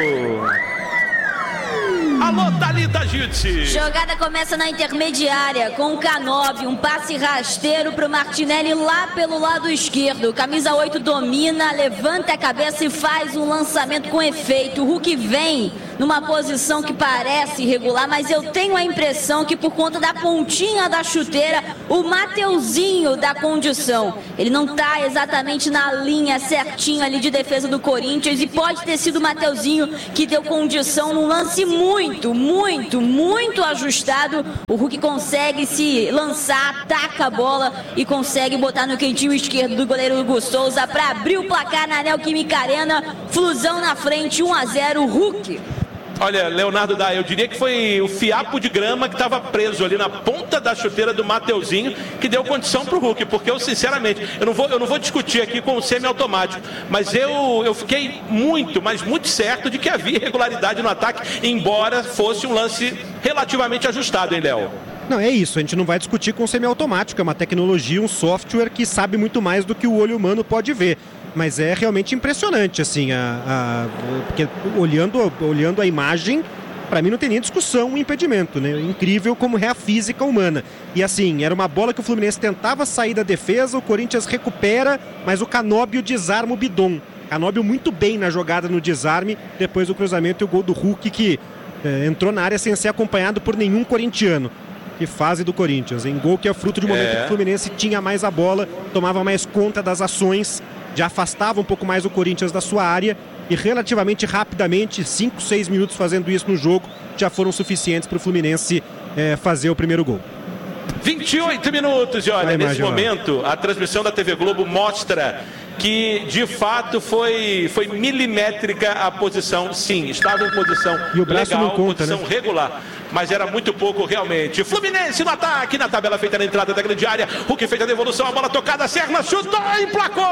Alô, Thalita Jutsi. Jogada começa na intermediária com o Canóbio, um passe rasteiro para o Martinelli lá pelo lado esquerdo. Camisa oito domina, levanta a cabeça e faz um lançamento com efeito. O Hulk vem numa posição que parece irregular, mas eu tenho a impressão que por conta da pontinha da chuteira, o Mateuzinho dá condição. Ele não está exatamente na linha certinho ali de defesa do Corinthians e pode ter sido o Mateuzinho que deu condição num lance muito, muito, muito ajustado. O Hulk consegue se lançar, ataca a bola e consegue botar no cantinho esquerdo do goleiro Hugo Souza para abrir o placar na Neoquímica Arena. Flusão na frente, um a zero, Hulk. Olha, Leonardo Dai, eu diria que foi o fiapo de grama que estava preso ali na ponta da chuteira do Mateuzinho que deu condição para o Hulk, porque eu, sinceramente, eu não vou, eu não vou discutir aqui com o semiautomático, mas eu, eu fiquei muito, mas muito certo de que havia irregularidade no ataque, embora fosse um lance relativamente ajustado, hein, Léo? Não, é isso, a gente não vai discutir com o semiautomático, é uma tecnologia, um software que sabe muito mais do que o olho humano pode ver. Mas é realmente impressionante, assim, a, a, porque olhando, olhando a imagem, para mim não tem nem discussão o impedimento, né? Incrível como é a física humana. E assim, era uma bola que o Fluminense tentava sair da defesa, o Corinthians recupera, mas o Canóbio desarma o Bidon. Canóbio muito bem na jogada no desarme, depois do cruzamento e o gol do Hulk, que é, entrou na área sem ser acompanhado por nenhum corintiano. Que fase do Corinthians, em gol que é fruto de um momento É. que o Fluminense tinha mais a bola, tomava mais conta das ações, já afastava um pouco mais o Corinthians da sua área e relativamente rapidamente, cinco, seis minutos fazendo isso no jogo, já foram suficientes para o Fluminense é, fazer o primeiro gol. vinte e oito minutos, e olha, Vai, nesse Major. momento, a transmissão da T V Globo mostra que, de fato, foi, foi milimétrica a posição. Sim, estava em posição E o braço legal, não conta, posição né? regular, mas era muito pouco realmente. Fluminense no ataque, na tabela feita na entrada da grande área. Hulk fez a devolução, a bola tocada, Serna chutou, emplacou!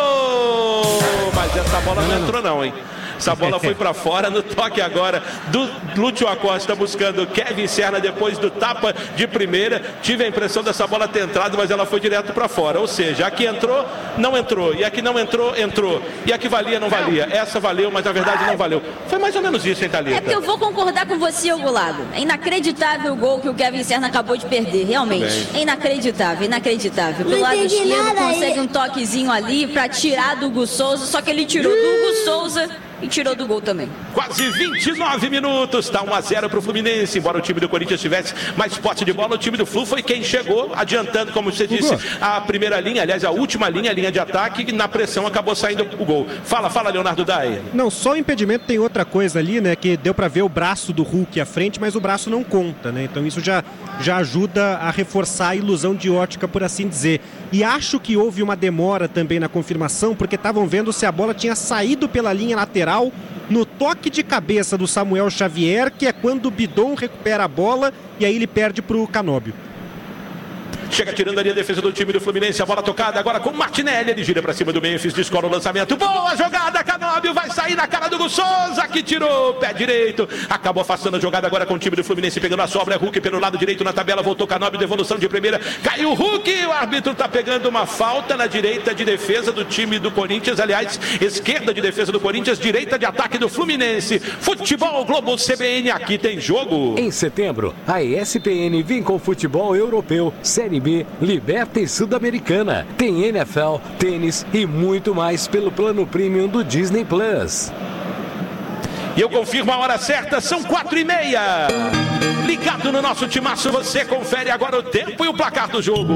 Mas essa bola não entrou não, hein? Essa bola foi para fora no toque agora do Lúcio Acosta buscando Kevin Serna depois do tapa de primeira. Tive a impressão dessa bola ter entrado, mas ela foi direto para fora. Ou seja, a que entrou, não entrou. E a que não entrou, entrou. E a que valia, não valia. Essa valeu, mas na verdade não valeu. Foi mais ou menos isso, hein, Thalita? É porque eu vou concordar com você, Hugo Lago. É inacreditável o gol que o Kevin Serna acabou de perder, realmente. É inacreditável, inacreditável. Pelo Não lado entendi esquerdo nada, consegue ele- um toquezinho ali pra tirar do Hugo Souza, só que ele tirou do Hugo Souza e tirou do gol também. Quase vinte e nove minutos, está um a zero para o Fluminense. Embora o time do Corinthians tivesse mais posse de bola, o time do Flu foi quem chegou adiantando, como você disse, a primeira linha, aliás, a última linha, a linha de ataque, e na pressão acabou saindo o gol. Fala, fala, Leonardo Dai. Não, só o impedimento tem outra coisa ali, né? Que deu pra ver o braço do Hulk à frente, mas o braço não conta, né? Então isso já, já ajuda a reforçar a ilusão de ótica, por assim dizer. E acho que houve uma demora também na confirmação, porque estavam vendo se a bola tinha saído pela linha lateral no toque de cabeça do Samuel Xavier, que é quando o Bidon recupera a bola e aí ele perde pro Canóbio. Chega tirando ali a defesa do time do Fluminense, a bola tocada agora com o Martinelli, ele gira pra cima do Memphis, descola o lançamento, boa jogada, Canóbio vai sair na cara do Hugo Souza, que tirou, pé direito, acabou afastando a jogada agora com o time do Fluminense, pegando a sobra, é Hulk pelo lado direito na tabela, voltou Canóbio, devolução de primeira, caiu o Hulk, o árbitro tá pegando uma falta na direita de defesa do time do Corinthians, aliás, esquerda de defesa do Corinthians, direita de ataque do Fluminense. Futebol Globo C B N, aqui tem jogo. Em setembro, a E S P N vem com futebol europeu, Série B, Liberta e Sul-Americana. Tem N F L, tênis e muito mais pelo plano premium do Disney Plus. E eu confirmo a hora certa, são quatro e meia. Ligado no nosso timaço, você confere agora o tempo e o placar do jogo.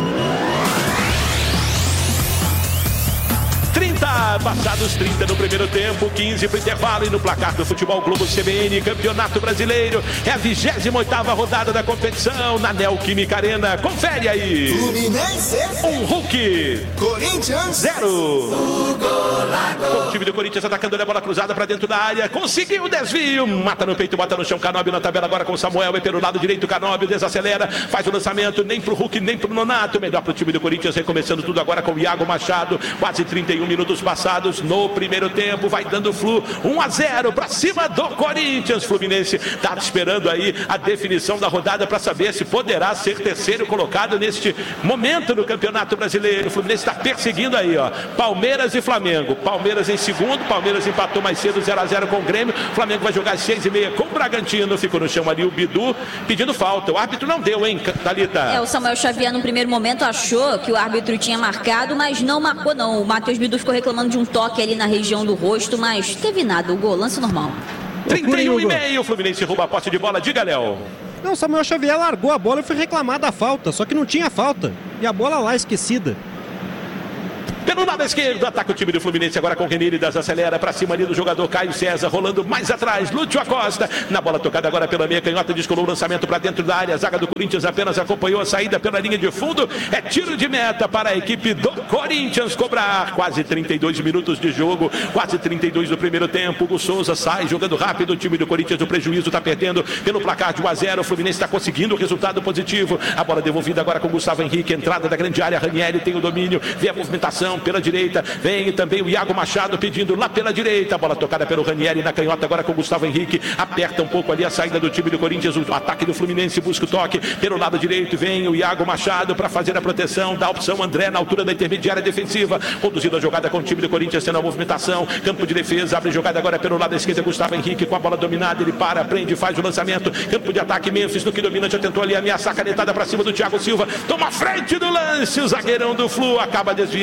trinta, passados trinta no primeiro tempo, quinze para o intervalo e no placar do Futebol Globo C B N, Campeonato Brasileiro, é a vigésima oitava rodada da competição na Neoquímica Arena. Confere aí. Fluminense Um Hulk, Corinthians zero. O time do Corinthians atacando a bola cruzada para dentro da área, conseguiu o desvio, mata no peito, bota no chão, Canóbio na tabela agora com o Samuel, e pelo lado direito Canóbio desacelera, faz o lançamento, nem pro Hulk, nem pro Nonato, melhor pro time do Corinthians, recomeçando tudo agora com o Iago Machado, quase trinta e um minutos passados no primeiro tempo, vai dando Flu, um a zero para cima do Corinthians. Fluminense tá esperando aí a definição da rodada para saber se poderá ser terceiro colocado neste momento no Campeonato Brasileiro. O Fluminense está perseguindo aí, ó, Palmeiras e Flamengo. Palmeiras em segundo, Palmeiras empatou mais cedo zero a zero com o Grêmio. Flamengo vai jogar às seis e meia com o Bragantino. Ficou no chão ali o Bidu pedindo falta. O árbitro não deu, hein, Thalita? É, o Samuel Xavier no primeiro momento achou que o árbitro tinha marcado, mas não marcou não. O Matheus Bidu ficou reclamando de um toque ali na região do rosto, mas teve nada, o gol, lance normal. trinta e um e meio, o Fluminense rouba a posse de bola. Diga, Léo. Não, Samuel Xavier largou a bola e foi reclamar da falta, só que não tinha falta. E a bola lá esquecida. Pelo lado esquerdo, ataca o time do Fluminense agora com o Renildas, acelera para cima ali do jogador Caio César, rolando mais atrás, Lúcio Acosta, na bola tocada agora pela meia canhota, descolou o lançamento para dentro da área, a zaga do Corinthians apenas acompanhou a saída pela linha de fundo, é tiro de meta para a equipe do Corinthians cobrar, quase trinta e dois minutos de jogo, quase trinta e dois do primeiro tempo, Hugo Souza sai jogando rápido, o time do Corinthians, o prejuízo está perdendo pelo placar de um a zero, o Fluminense está conseguindo o resultado positivo, a bola devolvida agora com o Gustavo Henrique, entrada da grande área, Ranieri tem o domínio, vê a movimentação pela direita, vem também o Iago Machado pedindo lá pela direita, a bola tocada pelo Ranieri na canhota agora com o Gustavo Henrique, aperta um pouco ali a saída do time do Corinthians, o ataque do Fluminense busca o toque pelo lado direito, vem o Iago Machado para fazer a proteção, dá a opção André na altura da intermediária defensiva, conduzindo a jogada com o time do Corinthians, tendo a movimentação, campo de defesa, abre jogada agora pelo lado esquerdo, Gustavo Henrique com a bola dominada, ele para, prende, faz o lançamento, campo de ataque, Memphis no que domina, já tentou ali ameaçar a canetada para cima do Thiago Silva, toma frente do lance, o zagueirão do Flu acaba desviando essa bola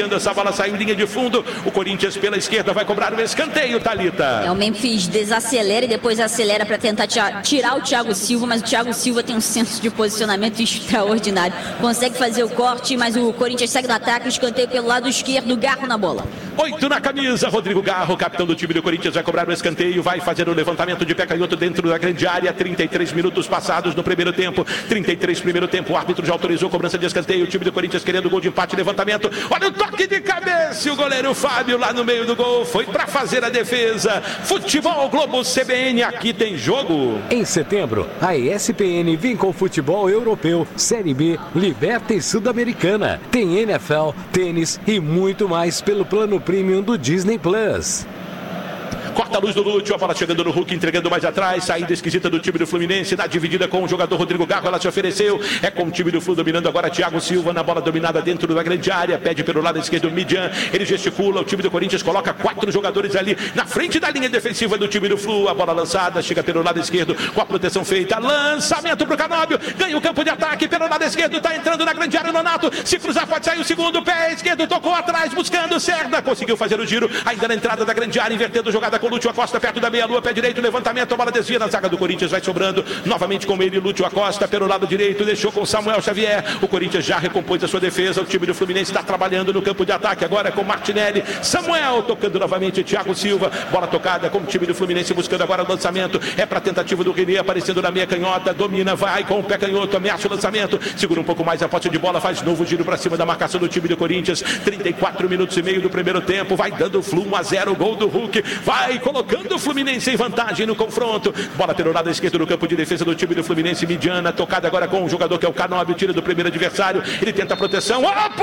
bola saiu em linha de fundo. O Corinthians pela esquerda vai cobrar o escanteio, Thalita. É, o Memphis desacelera e depois acelera para tentar tirar o Thiago Silva, mas o Thiago Silva tem um senso de posicionamento extraordinário. Consegue fazer o corte, mas o Corinthians segue no ataque, escanteio pelo lado esquerdo, Garro na bola. Oito na camisa, Rodrigo Garro, capitão do time do Corinthians, vai cobrar o escanteio, vai fazer o levantamento de pé canhoto dentro da grande área. trinta e três minutos passados no primeiro tempo. trinta e três primeiro tempo, o árbitro já autorizou a cobrança de escanteio. O time do Corinthians querendo gol de empate, levantamento. Olha o toque de cabeça, o goleiro Fábio lá no meio do gol, foi para fazer a defesa. Futebol Globo C B N, aqui tem jogo. Em setembro, a E S P N vem com futebol europeu, Série B, Liberta e Sul-Americana. Tem N F L, tênis e muito mais pelo plano premium do Disney Plus. Corta a luz do Lúcio, a bola chegando no Hulk, entregando mais atrás, saída esquisita do time do Fluminense, na dividida com o jogador Rodrigo Garro, ela se ofereceu, é com o time do Flu dominando agora Thiago Silva, na bola dominada dentro da grande área, pede pelo lado esquerdo o Midian, ele gesticula, o time do Corinthians coloca quatro jogadores ali, na frente da linha defensiva do time do Flu, a bola lançada, chega pelo lado esquerdo, com a proteção feita, lançamento pro Canóbio, ganha o campo de ataque pelo lado esquerdo, tá entrando na grande área o Nonato, se cruzar pode sair o segundo, pé esquerdo, tocou atrás, buscando Serna, conseguiu fazer o giro, ainda na entrada da grande área, invertendo jogada com o Lúcio Acosta, perto da meia-lua, pé direito, levantamento, a bola desvia na zaga do Corinthians, vai sobrando, novamente com ele, Lúcio Acosta, pelo lado direito, deixou com Samuel Xavier, o Corinthians já recompôs a sua defesa, o time do Fluminense está trabalhando no campo de ataque, agora com Martinelli, Samuel tocando novamente, Thiago Silva, bola tocada com o time do Fluminense, buscando agora o lançamento, é para a tentativa do René, aparecendo na meia canhota, domina, vai com o pé canhoto, ameaça o lançamento, segura um pouco mais a posse de bola, faz novo giro para cima da marcação do time do Corinthians, trinta e quatro minutos e meio do primeiro tempo, vai dando o Flu, um a zero, gol do Hulk, vai colocando o Fluminense em vantagem no confronto. Bola pelo lado esquerdo no campo de defesa do time do Fluminense, Midiana, tocada agora com o jogador que é o Canóbio, tira do primeiro adversário, ele tenta a proteção.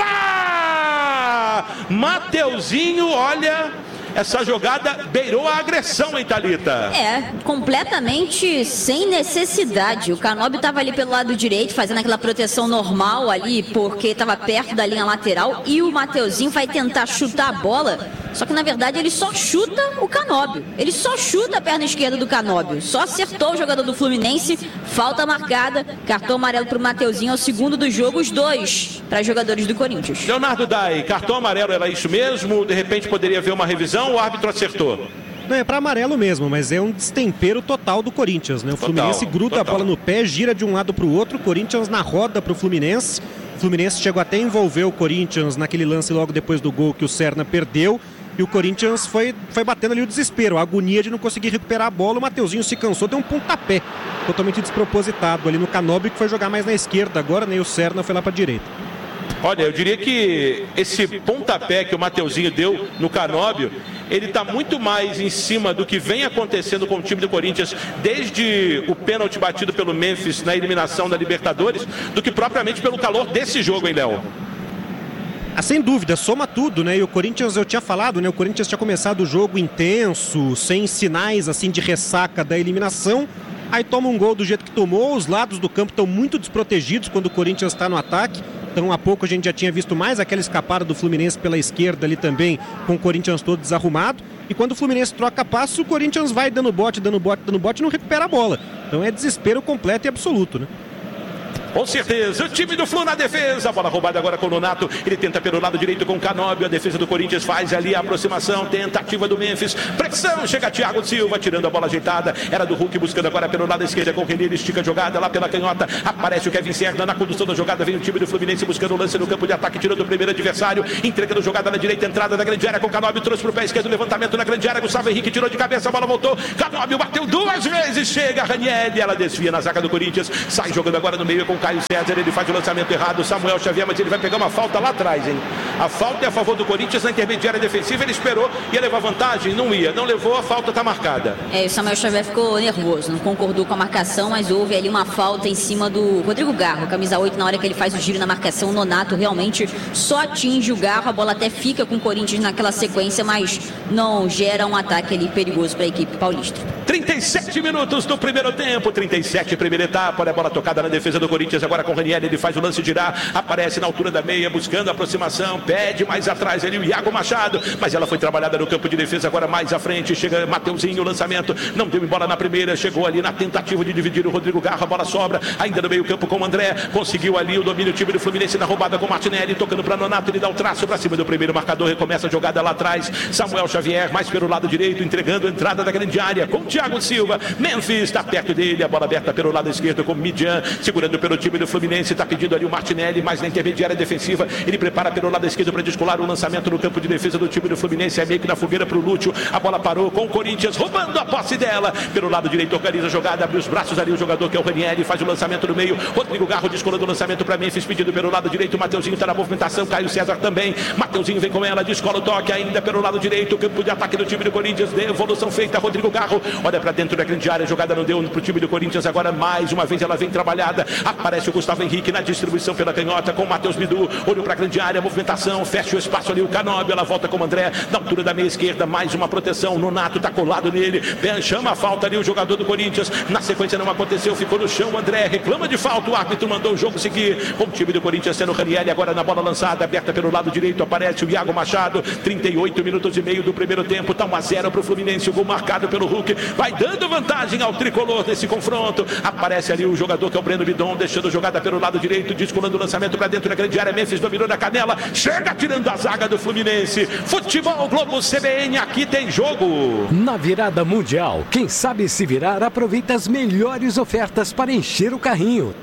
Opa! Mateuzinho, olha, essa jogada beirou a agressão, hein, Thalita? É, completamente sem necessidade. O Canóbio estava ali pelo lado direito, fazendo aquela proteção normal ali, porque estava perto da linha lateral, e o Mateuzinho vai tentar chutar a bola, só que na verdade ele só chuta o Canóbio. Ele só chuta a perna esquerda do Canóbio. Só acertou o jogador do Fluminense, falta marcada, cartão amarelo para o Mateuzinho, é o segundo do jogo, os dois para jogadores do Corinthians. Leonardo Dai, cartão amarelo era isso mesmo? De repente poderia haver uma revisão? O árbitro acertou? Não, é para amarelo mesmo, mas é um destempero total do Corinthians, né? O total, Fluminense gruda total. a bola no pé, gira de um lado para o outro, o Corinthians na roda para o Fluminense. O Fluminense chegou até a envolver o Corinthians naquele lance logo depois do gol que o Serna perdeu. E o Corinthians foi, foi batendo ali o desespero, a agonia de não conseguir recuperar a bola. O Mateuzinho se cansou, deu um pontapé totalmente despropositado ali no Canóbio, que foi jogar mais na esquerda agora, né? E o Serna foi lá para a direita. Olha, eu diria que esse pontapé que o Mateuzinho deu no Canóbio, ele está muito mais em cima do que vem acontecendo com o time do Corinthians desde o pênalti batido pelo Memphis na eliminação da Libertadores, do que propriamente pelo calor desse jogo, hein, Léo? Ah, sem dúvida, soma tudo, né? E o Corinthians, eu tinha falado, né? O Corinthians tinha começado o jogo intenso, sem sinais, assim, de ressaca da eliminação. Aí toma um gol do jeito que tomou, os lados do campo estão muito desprotegidos quando o Corinthians está no ataque. Então, há pouco a gente já tinha visto mais aquela escapada do Fluminense pela esquerda ali também, com o Corinthians todo desarrumado. E quando o Fluminense troca passo, o Corinthians vai dando bote, dando bote, dando bote e não recupera a bola. Então é desespero completo e absoluto, né? Com certeza, o time do Flu na defesa, a bola roubada agora com o Nonato, ele tenta pelo lado direito com o Canóbio, a defesa do Corinthians faz ali a aproximação, tentativa do Memphis, pressão, chega Thiago Silva, tirando a bola ajeitada, era do Hulk buscando agora pelo lado esquerdo com o René, ele estica a jogada lá pela canhota, aparece o Kevin Serna na condução da jogada, vem o time do Fluminense buscando o lance no campo de ataque, tirando o primeiro adversário, entregando jogada na direita, entrada da grande área com o Canóbio, trouxe pro pé esquerdo, levantamento na grande área, Gustavo Henrique tirou de cabeça, a bola voltou, Canóbio bateu duas vezes, chega Ranieri, ela desvia na zaga do Corinthians, sai jogando agora no meio com o Caio César, ele faz o lançamento errado, Samuel Xavier, mas ele vai pegar uma falta lá atrás, hein? A falta é a favor do Corinthians na intermediária defensiva, ele esperou, ia levar vantagem, não ia, não levou, a falta tá marcada. É, o Samuel Xavier ficou nervoso, não concordou com a marcação, mas houve ali uma falta em cima do Rodrigo Garro, camisa oito, na hora que ele faz o giro na marcação, o Nonato realmente só atinge o Garro, a bola até fica com o Corinthians naquela sequência, mas não gera um ataque ali perigoso para a equipe paulista. trinta e sete minutos do primeiro tempo, trinta e sete, primeira etapa. Olha a bola tocada na defesa do Corinthians, agora com o Ranieri, ele faz o lance girar, aparece na altura da meia, buscando a aproximação, pede mais atrás ali o Iago Machado, mas ela foi trabalhada no campo de defesa, agora mais à frente, chega Mateuzinho, o lançamento, não deu bola na primeira, chegou ali na tentativa de dividir o Rodrigo Garro, a bola sobra, ainda no meio campo com o André, conseguiu ali o domínio do time do Fluminense na roubada com o Martinelli, tocando para Nonato, ele dá o traço para cima do primeiro marcador, recomeça a jogada lá atrás, Samuel Xavier, mais pelo lado direito, entregando a entrada da grande área, com o Thiago Silva, Memphis está perto dele, a bola aberta pelo lado esquerdo com o Midian, segurando pelo time do Fluminense, está pedindo ali o Martinelli, mais na intermediária defensiva, ele prepara pelo lado esquerdo para descolar o lançamento no campo de defesa do time do Fluminense, é meio que na fogueira para o Lúcio, a bola parou com o Corinthians, roubando a posse dela, pelo lado direito organiza a jogada, abre os braços ali o jogador que é o Ranieri, faz o lançamento no meio, Rodrigo Garro descolando o lançamento para Memphis, pedido pelo lado direito, o Mateuzinho está na movimentação, Caio César também, Mateuzinho vem com ela, descola o toque ainda pelo lado direito, o campo de ataque do time do Corinthians, devolução feita, Rodrigo Garro, olha para dentro da grande área, a jogada não deu para o time do Corinthians, agora mais uma vez ela vem trabalhada, aparece o Gustavo Henrique na distribuição pela canhota com o Matheus Bidu, olhou para a grande área, movimentação, fecha o espaço ali, o Canóbio, ela volta com o André, na altura da meia esquerda, mais uma proteção, Nonato está colado nele, chama a falta ali o jogador do Corinthians, na sequência não aconteceu, ficou no chão, o André reclama de falta, o árbitro mandou o jogo seguir, com o time do Corinthians sendo o Ranieri, agora na bola lançada, aberta pelo lado direito, aparece o Iago Machado, trinta e oito minutos e meio do primeiro tempo, está um a zero para o Fluminense, o gol marcado pelo Hulk, vai dando vantagem ao tricolor nesse confronto, aparece ali o jogador que é o Breno Bidon, deixando jogada pelo lado direito, descolando o lançamento para dentro da grande área, Memphis dominou na canela, chega tirando a zaga do Fluminense, Futebol Globo C B N, aqui tem jogo. Na virada mundial, quem sabe se virar aproveita as melhores ofertas para encher o carrinho.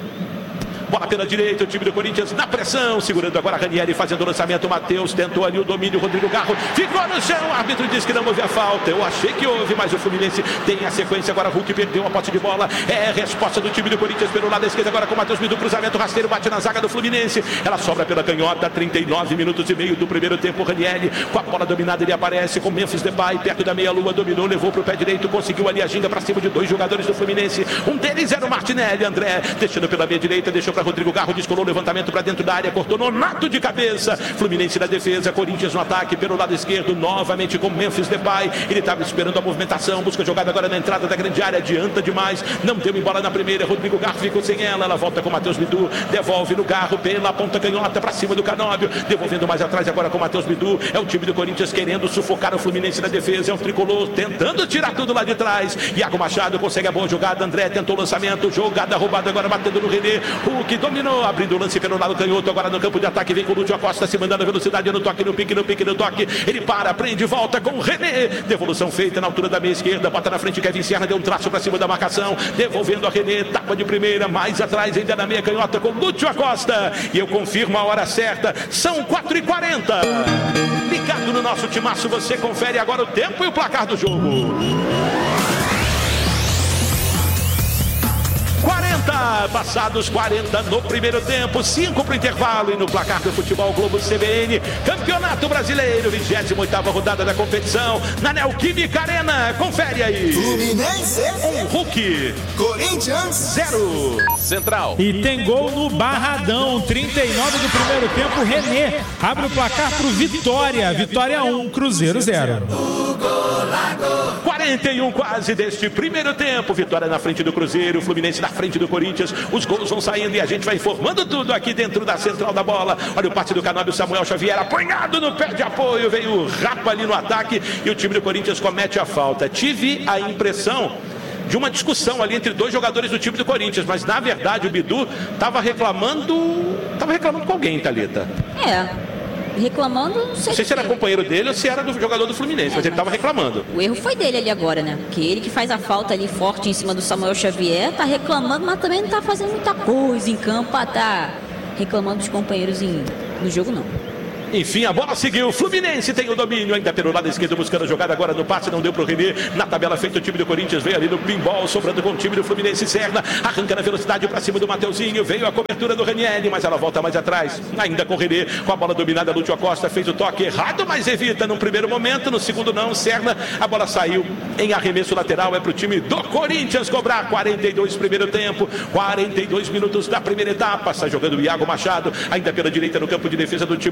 Bola pela direita, o time do Corinthians na pressão, segurando agora a Ranieri, fazendo o lançamento, o Matheus tentou ali o domínio, Rodrigo Garro ficou no chão, o árbitro disse que não houve a falta, eu achei que houve, mas o Fluminense tem a sequência, agora Hulk perdeu a posse de bola, é a resposta do time do Corinthians pelo lado esquerdo, agora com o Matheus Bidu, cruzamento rasteiro, bate na zaga do Fluminense, ela sobra pela canhota, trinta e nove minutos e meio do primeiro tempo, Ranieri, com a bola dominada, ele aparece com Memphis Depay, perto da meia-lua, dominou, levou para o pé direito, conseguiu ali a ginga para cima de dois jogadores do Fluminense, um deles era o Martinelli, André, deixando pela meia direita, deixou para Rodrigo Garro, descolou o levantamento para dentro da área, cortou Nonato de cabeça, Fluminense na defesa, Corinthians no ataque, pelo lado esquerdo, novamente com Memphis Depay, ele estava esperando a movimentação, busca a jogada agora na entrada da grande área, adianta demais, não deu bola na primeira, Rodrigo Garro ficou sem ela, ela volta com o Matheus Bidu, devolve no Garro, pela ponta canhota para cima do Canóbio, devolvendo mais atrás agora com o Matheus Bidu, é o time do Corinthians querendo sufocar o Fluminense na defesa, é um tricolor tentando tirar tudo lá de trás, Iago Machado consegue a boa jogada, André tentou o lançamento, jogada roubada agora batendo no René, Hulk dominou, abrindo o lance pelo lado canhoto, agora no campo de ataque, vem com o Lúcio Acosta, se mandando a velocidade, no toque, no pique, no pique, no toque, ele para, prende, volta com o René, devolução feita na altura da meia esquerda, bota na frente, Kevin Serra, deu um traço para cima da marcação, devolvendo a René, tapa de primeira, mais atrás ainda na meia canhota com o Lúcio Acosta, e eu confirmo a hora certa, são quatro e quarenta, ligado no nosso timaço, você confere agora o tempo e o placar do jogo. quarenta, passados quarenta no primeiro tempo, cinco para o intervalo e no placar do Futebol Globo C B N, Campeonato Brasileiro, vigésima oitava rodada da competição, na Neoquímica Arena, confere aí. Fluminense um, Hulk, Corinthians zero, Central. E tem gol no Barradão, trinta e nove do primeiro tempo, René abre o placar para o Vitória, Vitória um, Cruzeiro zero. quarenta e um quase deste primeiro tempo, Vitória na frente do Cruzeiro, Fluminense na frente do Corinthians, os gols vão saindo e a gente vai informando tudo aqui dentro da central da bola. Olha o passe do Canóbio, Samuel Xavier apanhado no pé de apoio, veio o Rapa ali no ataque e o time do Corinthians comete a falta. Tive a impressão de uma discussão ali entre dois jogadores do time do Corinthians, mas na verdade o Bidu estava reclamando, estava reclamando com alguém, Thalita. É. Reclamando, não sei, não sei se era companheiro dele ou se era do jogador do Fluminense, é, mas ele estava reclamando. O erro foi dele ali agora, né? Porque ele que faz a falta ali forte em cima do Samuel Xavier, tá reclamando, mas também não tá fazendo muita coisa em campo pra tá reclamando dos companheiros em, no jogo, não. Enfim, a bola seguiu, Fluminense tem o domínio, ainda pelo lado esquerdo, buscando a jogada agora no passe, não deu pro René, na tabela feita o time do Corinthians, veio ali no pinball, sobrando com o time do Fluminense, Serna, arranca na velocidade pra cima do Mateuzinho, veio a cobertura do Ranieri, mas ela volta mais atrás, ainda com o René, com a bola dominada, Lúcio Acosta fez o toque errado, mas evita no primeiro momento, no segundo não, Serna, a bola saiu em arremesso lateral, é pro time do Corinthians cobrar, quarenta e dois primeiro tempo, quarenta e dois minutos da primeira etapa, está jogando o Iago Machado, ainda pela direita no campo de defesa do time do Corinthians,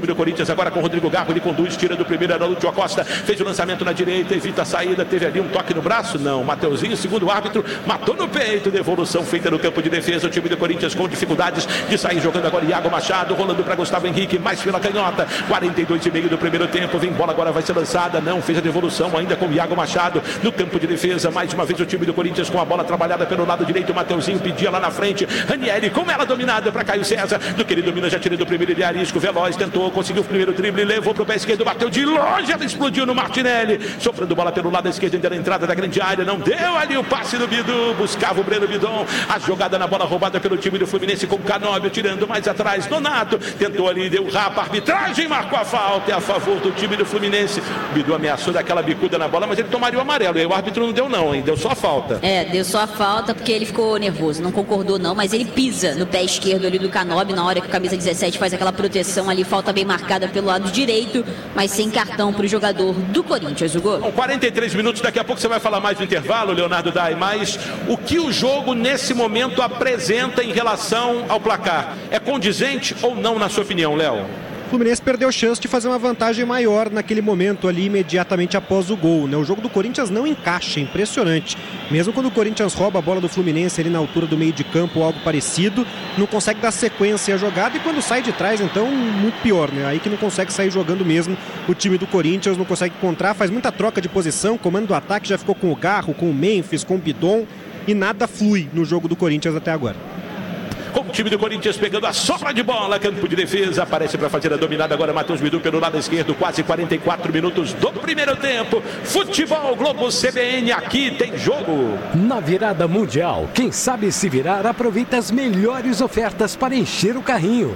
agora com o Rodrigo Garro, ele conduz, tira do primeiro, era o Lúcio Acosta, fez o lançamento na direita, evita a saída, teve ali um toque no braço, não, Mateuzinho, segundo o árbitro, matou no peito, devolução feita no campo de defesa, o time do Corinthians com dificuldades de sair jogando agora, Iago Machado, rolando para Gustavo Henrique, mais pela canhota, quarenta e dois e meio do primeiro tempo, vem bola, agora vai ser lançada, não, fez a devolução ainda com o Iago Machado, no campo de defesa, mais uma vez o time do Corinthians com a bola trabalhada pelo lado direito, o Mateuzinho pedia lá na frente, Ranieri com ela dominada para Caio César, do que ele domina, já tirou do primeiro de Arisco, veloz, tentou, conseguiu o primeiro drible, levou para o pé esquerdo, bateu de longe, ela explodiu no Martinelli, sofrendo bola pelo lado esquerdo, ainda na entrada da grande área, não deu ali o passe do Bidu, buscava o Breno Bidon, a jogada na bola roubada pelo time do Fluminense com o Canóbio, tirando mais atrás, Donato, tentou ali, deu rapa, a arbitragem marcou a falta, é a favor do time do Fluminense, o Bidu ameaçou daquela bicuda na bola, mas ele tomaria o amarelo, e aí o árbitro não deu não, hein? Deu só a falta. É, deu só a falta porque ele ficou nervoso, não concordou não, mas ele pisa no pé esquerdo ali do Canóbio, na hora que o camisa dezessete faz aquela proteção ali, falta bem marcada pelo lado direito, mas sem cartão para o jogador do Corinthians, Hugo. Com quarenta e três minutos, daqui a pouco você vai falar mais do intervalo, Leonardo Dai, mas o que o jogo nesse momento apresenta em relação ao placar? É condizente ou não, na sua opinião, Léo? O Fluminense perdeu chance de fazer uma vantagem maior naquele momento ali, imediatamente após o gol, né? O jogo do Corinthians não encaixa, é impressionante. Mesmo quando o Corinthians rouba a bola do Fluminense ali na altura do meio de campo ou algo parecido, não consegue dar sequência à jogada, e quando sai de trás, então, muito pior, né? Aí que não consegue sair jogando mesmo o time do Corinthians, não consegue encontrar, faz muita troca de posição, comando do ataque já ficou com o Garro, com o Memphis, com o Bidon, e nada flui no jogo do Corinthians até agora. Com o time do Corinthians pegando a sobra de bola, campo de defesa, aparece para fazer a dominada agora Matheus Bidu pelo lado esquerdo, quase quarenta e quatro minutos do primeiro tempo. Futebol Globo C B N, aqui tem jogo. Na virada mundial, quem sabe se virar aproveita as melhores ofertas para encher o carrinho.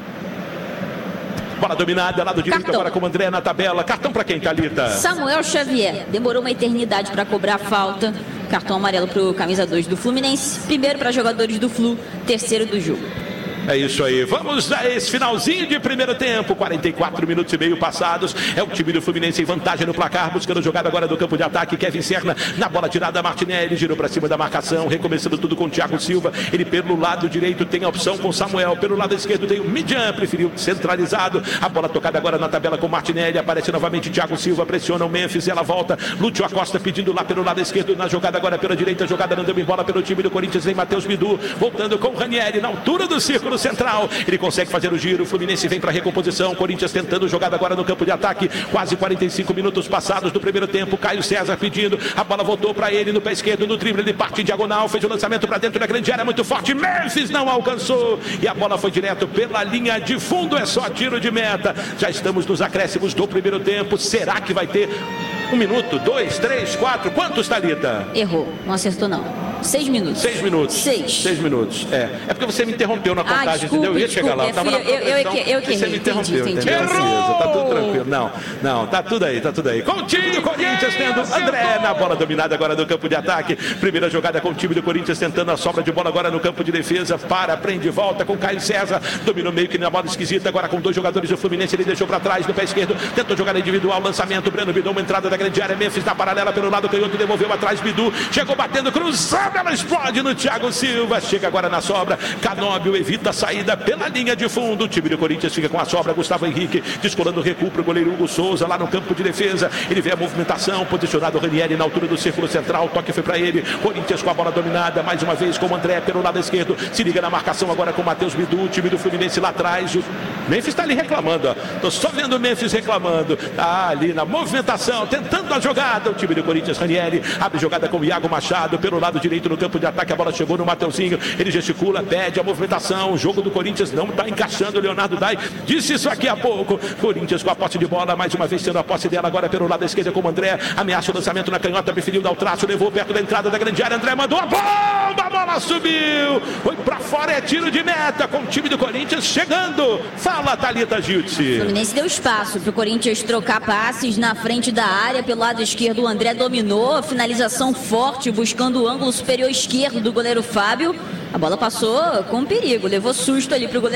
Bola dominada, lado direito Cartão. agora com o André na tabela. Cartão para quem, Thalita? Samuel Xavier, demorou uma eternidade para cobrar a falta. Cartão amarelo para o camisa dois do Fluminense. Primeiro para jogadores do Flu, terceiro do jogo. É isso aí, vamos a esse finalzinho de primeiro tempo, quarenta e quatro minutos e meio passados, é o time do Fluminense em vantagem no placar, buscando jogada agora do campo de ataque, Kevin Serna, na bola tirada, Martinelli, girou para cima da marcação, recomeçando tudo com o Thiago Silva, ele pelo lado direito tem a opção com Samuel, pelo lado esquerdo tem o Midian, preferiu centralizado, a bola tocada agora na tabela com Martinelli, aparece novamente Thiago Silva, pressiona o Memphis, ela volta, Lúcio Acosta pedindo lá pelo lado esquerdo, na jogada agora pela direita, jogada não deu em bola pelo time do Corinthians, vem Matheus Bidu, voltando com o Ranieri, na altura do círculo central, ele consegue fazer o giro, o Fluminense vem para recomposição, Corinthians tentando jogada agora no campo de ataque, quase quarenta e cinco minutos passados do primeiro tempo, Caio César pedindo, a bola voltou para ele no pé esquerdo, no drible, ele parte em diagonal, fez o lançamento para dentro da grande área, muito forte, Memphis não alcançou, e a bola foi direto pela linha de fundo, é só tiro de meta, já estamos nos acréscimos do primeiro tempo, será que vai ter um minuto, dois, três, quatro, quantos, Thalita? Errou, não acertou não. Seis minutos. Seis minutos. Seis. Seis minutos. É. É porque você me interrompeu na contagem, ah, desculpe, entendeu? Eu ia desculpe, chegar lá. Eu, tava na eu, eu, eu, eu que Você me interrompeu, entendi, entendeu? entendi. Errou! Tá tudo tranquilo. Não, não, tá tudo aí, tá tudo aí. Com o time do Corinthians tendo André na bola dominada agora no campo de ataque. Primeira jogada com o time do Corinthians tentando a sobra de bola agora no campo de defesa. Para, prende, volta com Caio César. Dominou meio que na bola esquisita. Agora com dois jogadores do Fluminense. Ele deixou pra trás no pé esquerdo. Tentou jogar individual. Lançamento. Breno Bidon, uma entrada da grande área. Memphis na paralela pelo lado canhoto. Devolveu atrás. Bidu chegou batendo, cruzada. Ela explode no Thiago Silva. Chega agora na sobra. Canóbio evita a saída pela linha de fundo. O time do Corinthians fica com a sobra. Gustavo Henrique descolando o recuo para o goleiro Hugo Souza lá no campo de defesa. Ele vê a movimentação. Posicionado o Ranieri na altura do círculo central. O toque foi para ele. Corinthians com a bola dominada. Mais uma vez com o André pelo lado esquerdo. Se liga na marcação agora com o Matheus Bidu. O time do Fluminense lá atrás. O Memphis está ali reclamando. Ó. Tô só vendo o Memphis reclamando. Tá ali na movimentação. Tentando a jogada. O time do Corinthians, Ranieri. Abre jogada com o Iago Machado pelo lado direito no campo de ataque. A bola chegou no Mateuzinho, ele gesticula, pede a movimentação, o jogo do Corinthians não está encaixando, o Leonardo Dai disse isso aqui há pouco, Corinthians com a posse de bola, mais uma vez tendo a posse dela agora pelo lado esquerdo com o André, ameaça o lançamento na canhota, preferiu dar o traço, levou perto da entrada da grande área, André mandou a bomba, a bola subiu, foi pra fora, é tiro de meta, com o time do Corinthians chegando, fala Thalita Giltzi. O Fluminense deu espaço para o Corinthians trocar passes na frente da área, pelo lado esquerdo o André dominou, finalização forte, buscando o ângulo superior esquerdo do goleiro Fábio. A bola passou com perigo, levou susto ali pro goleiro.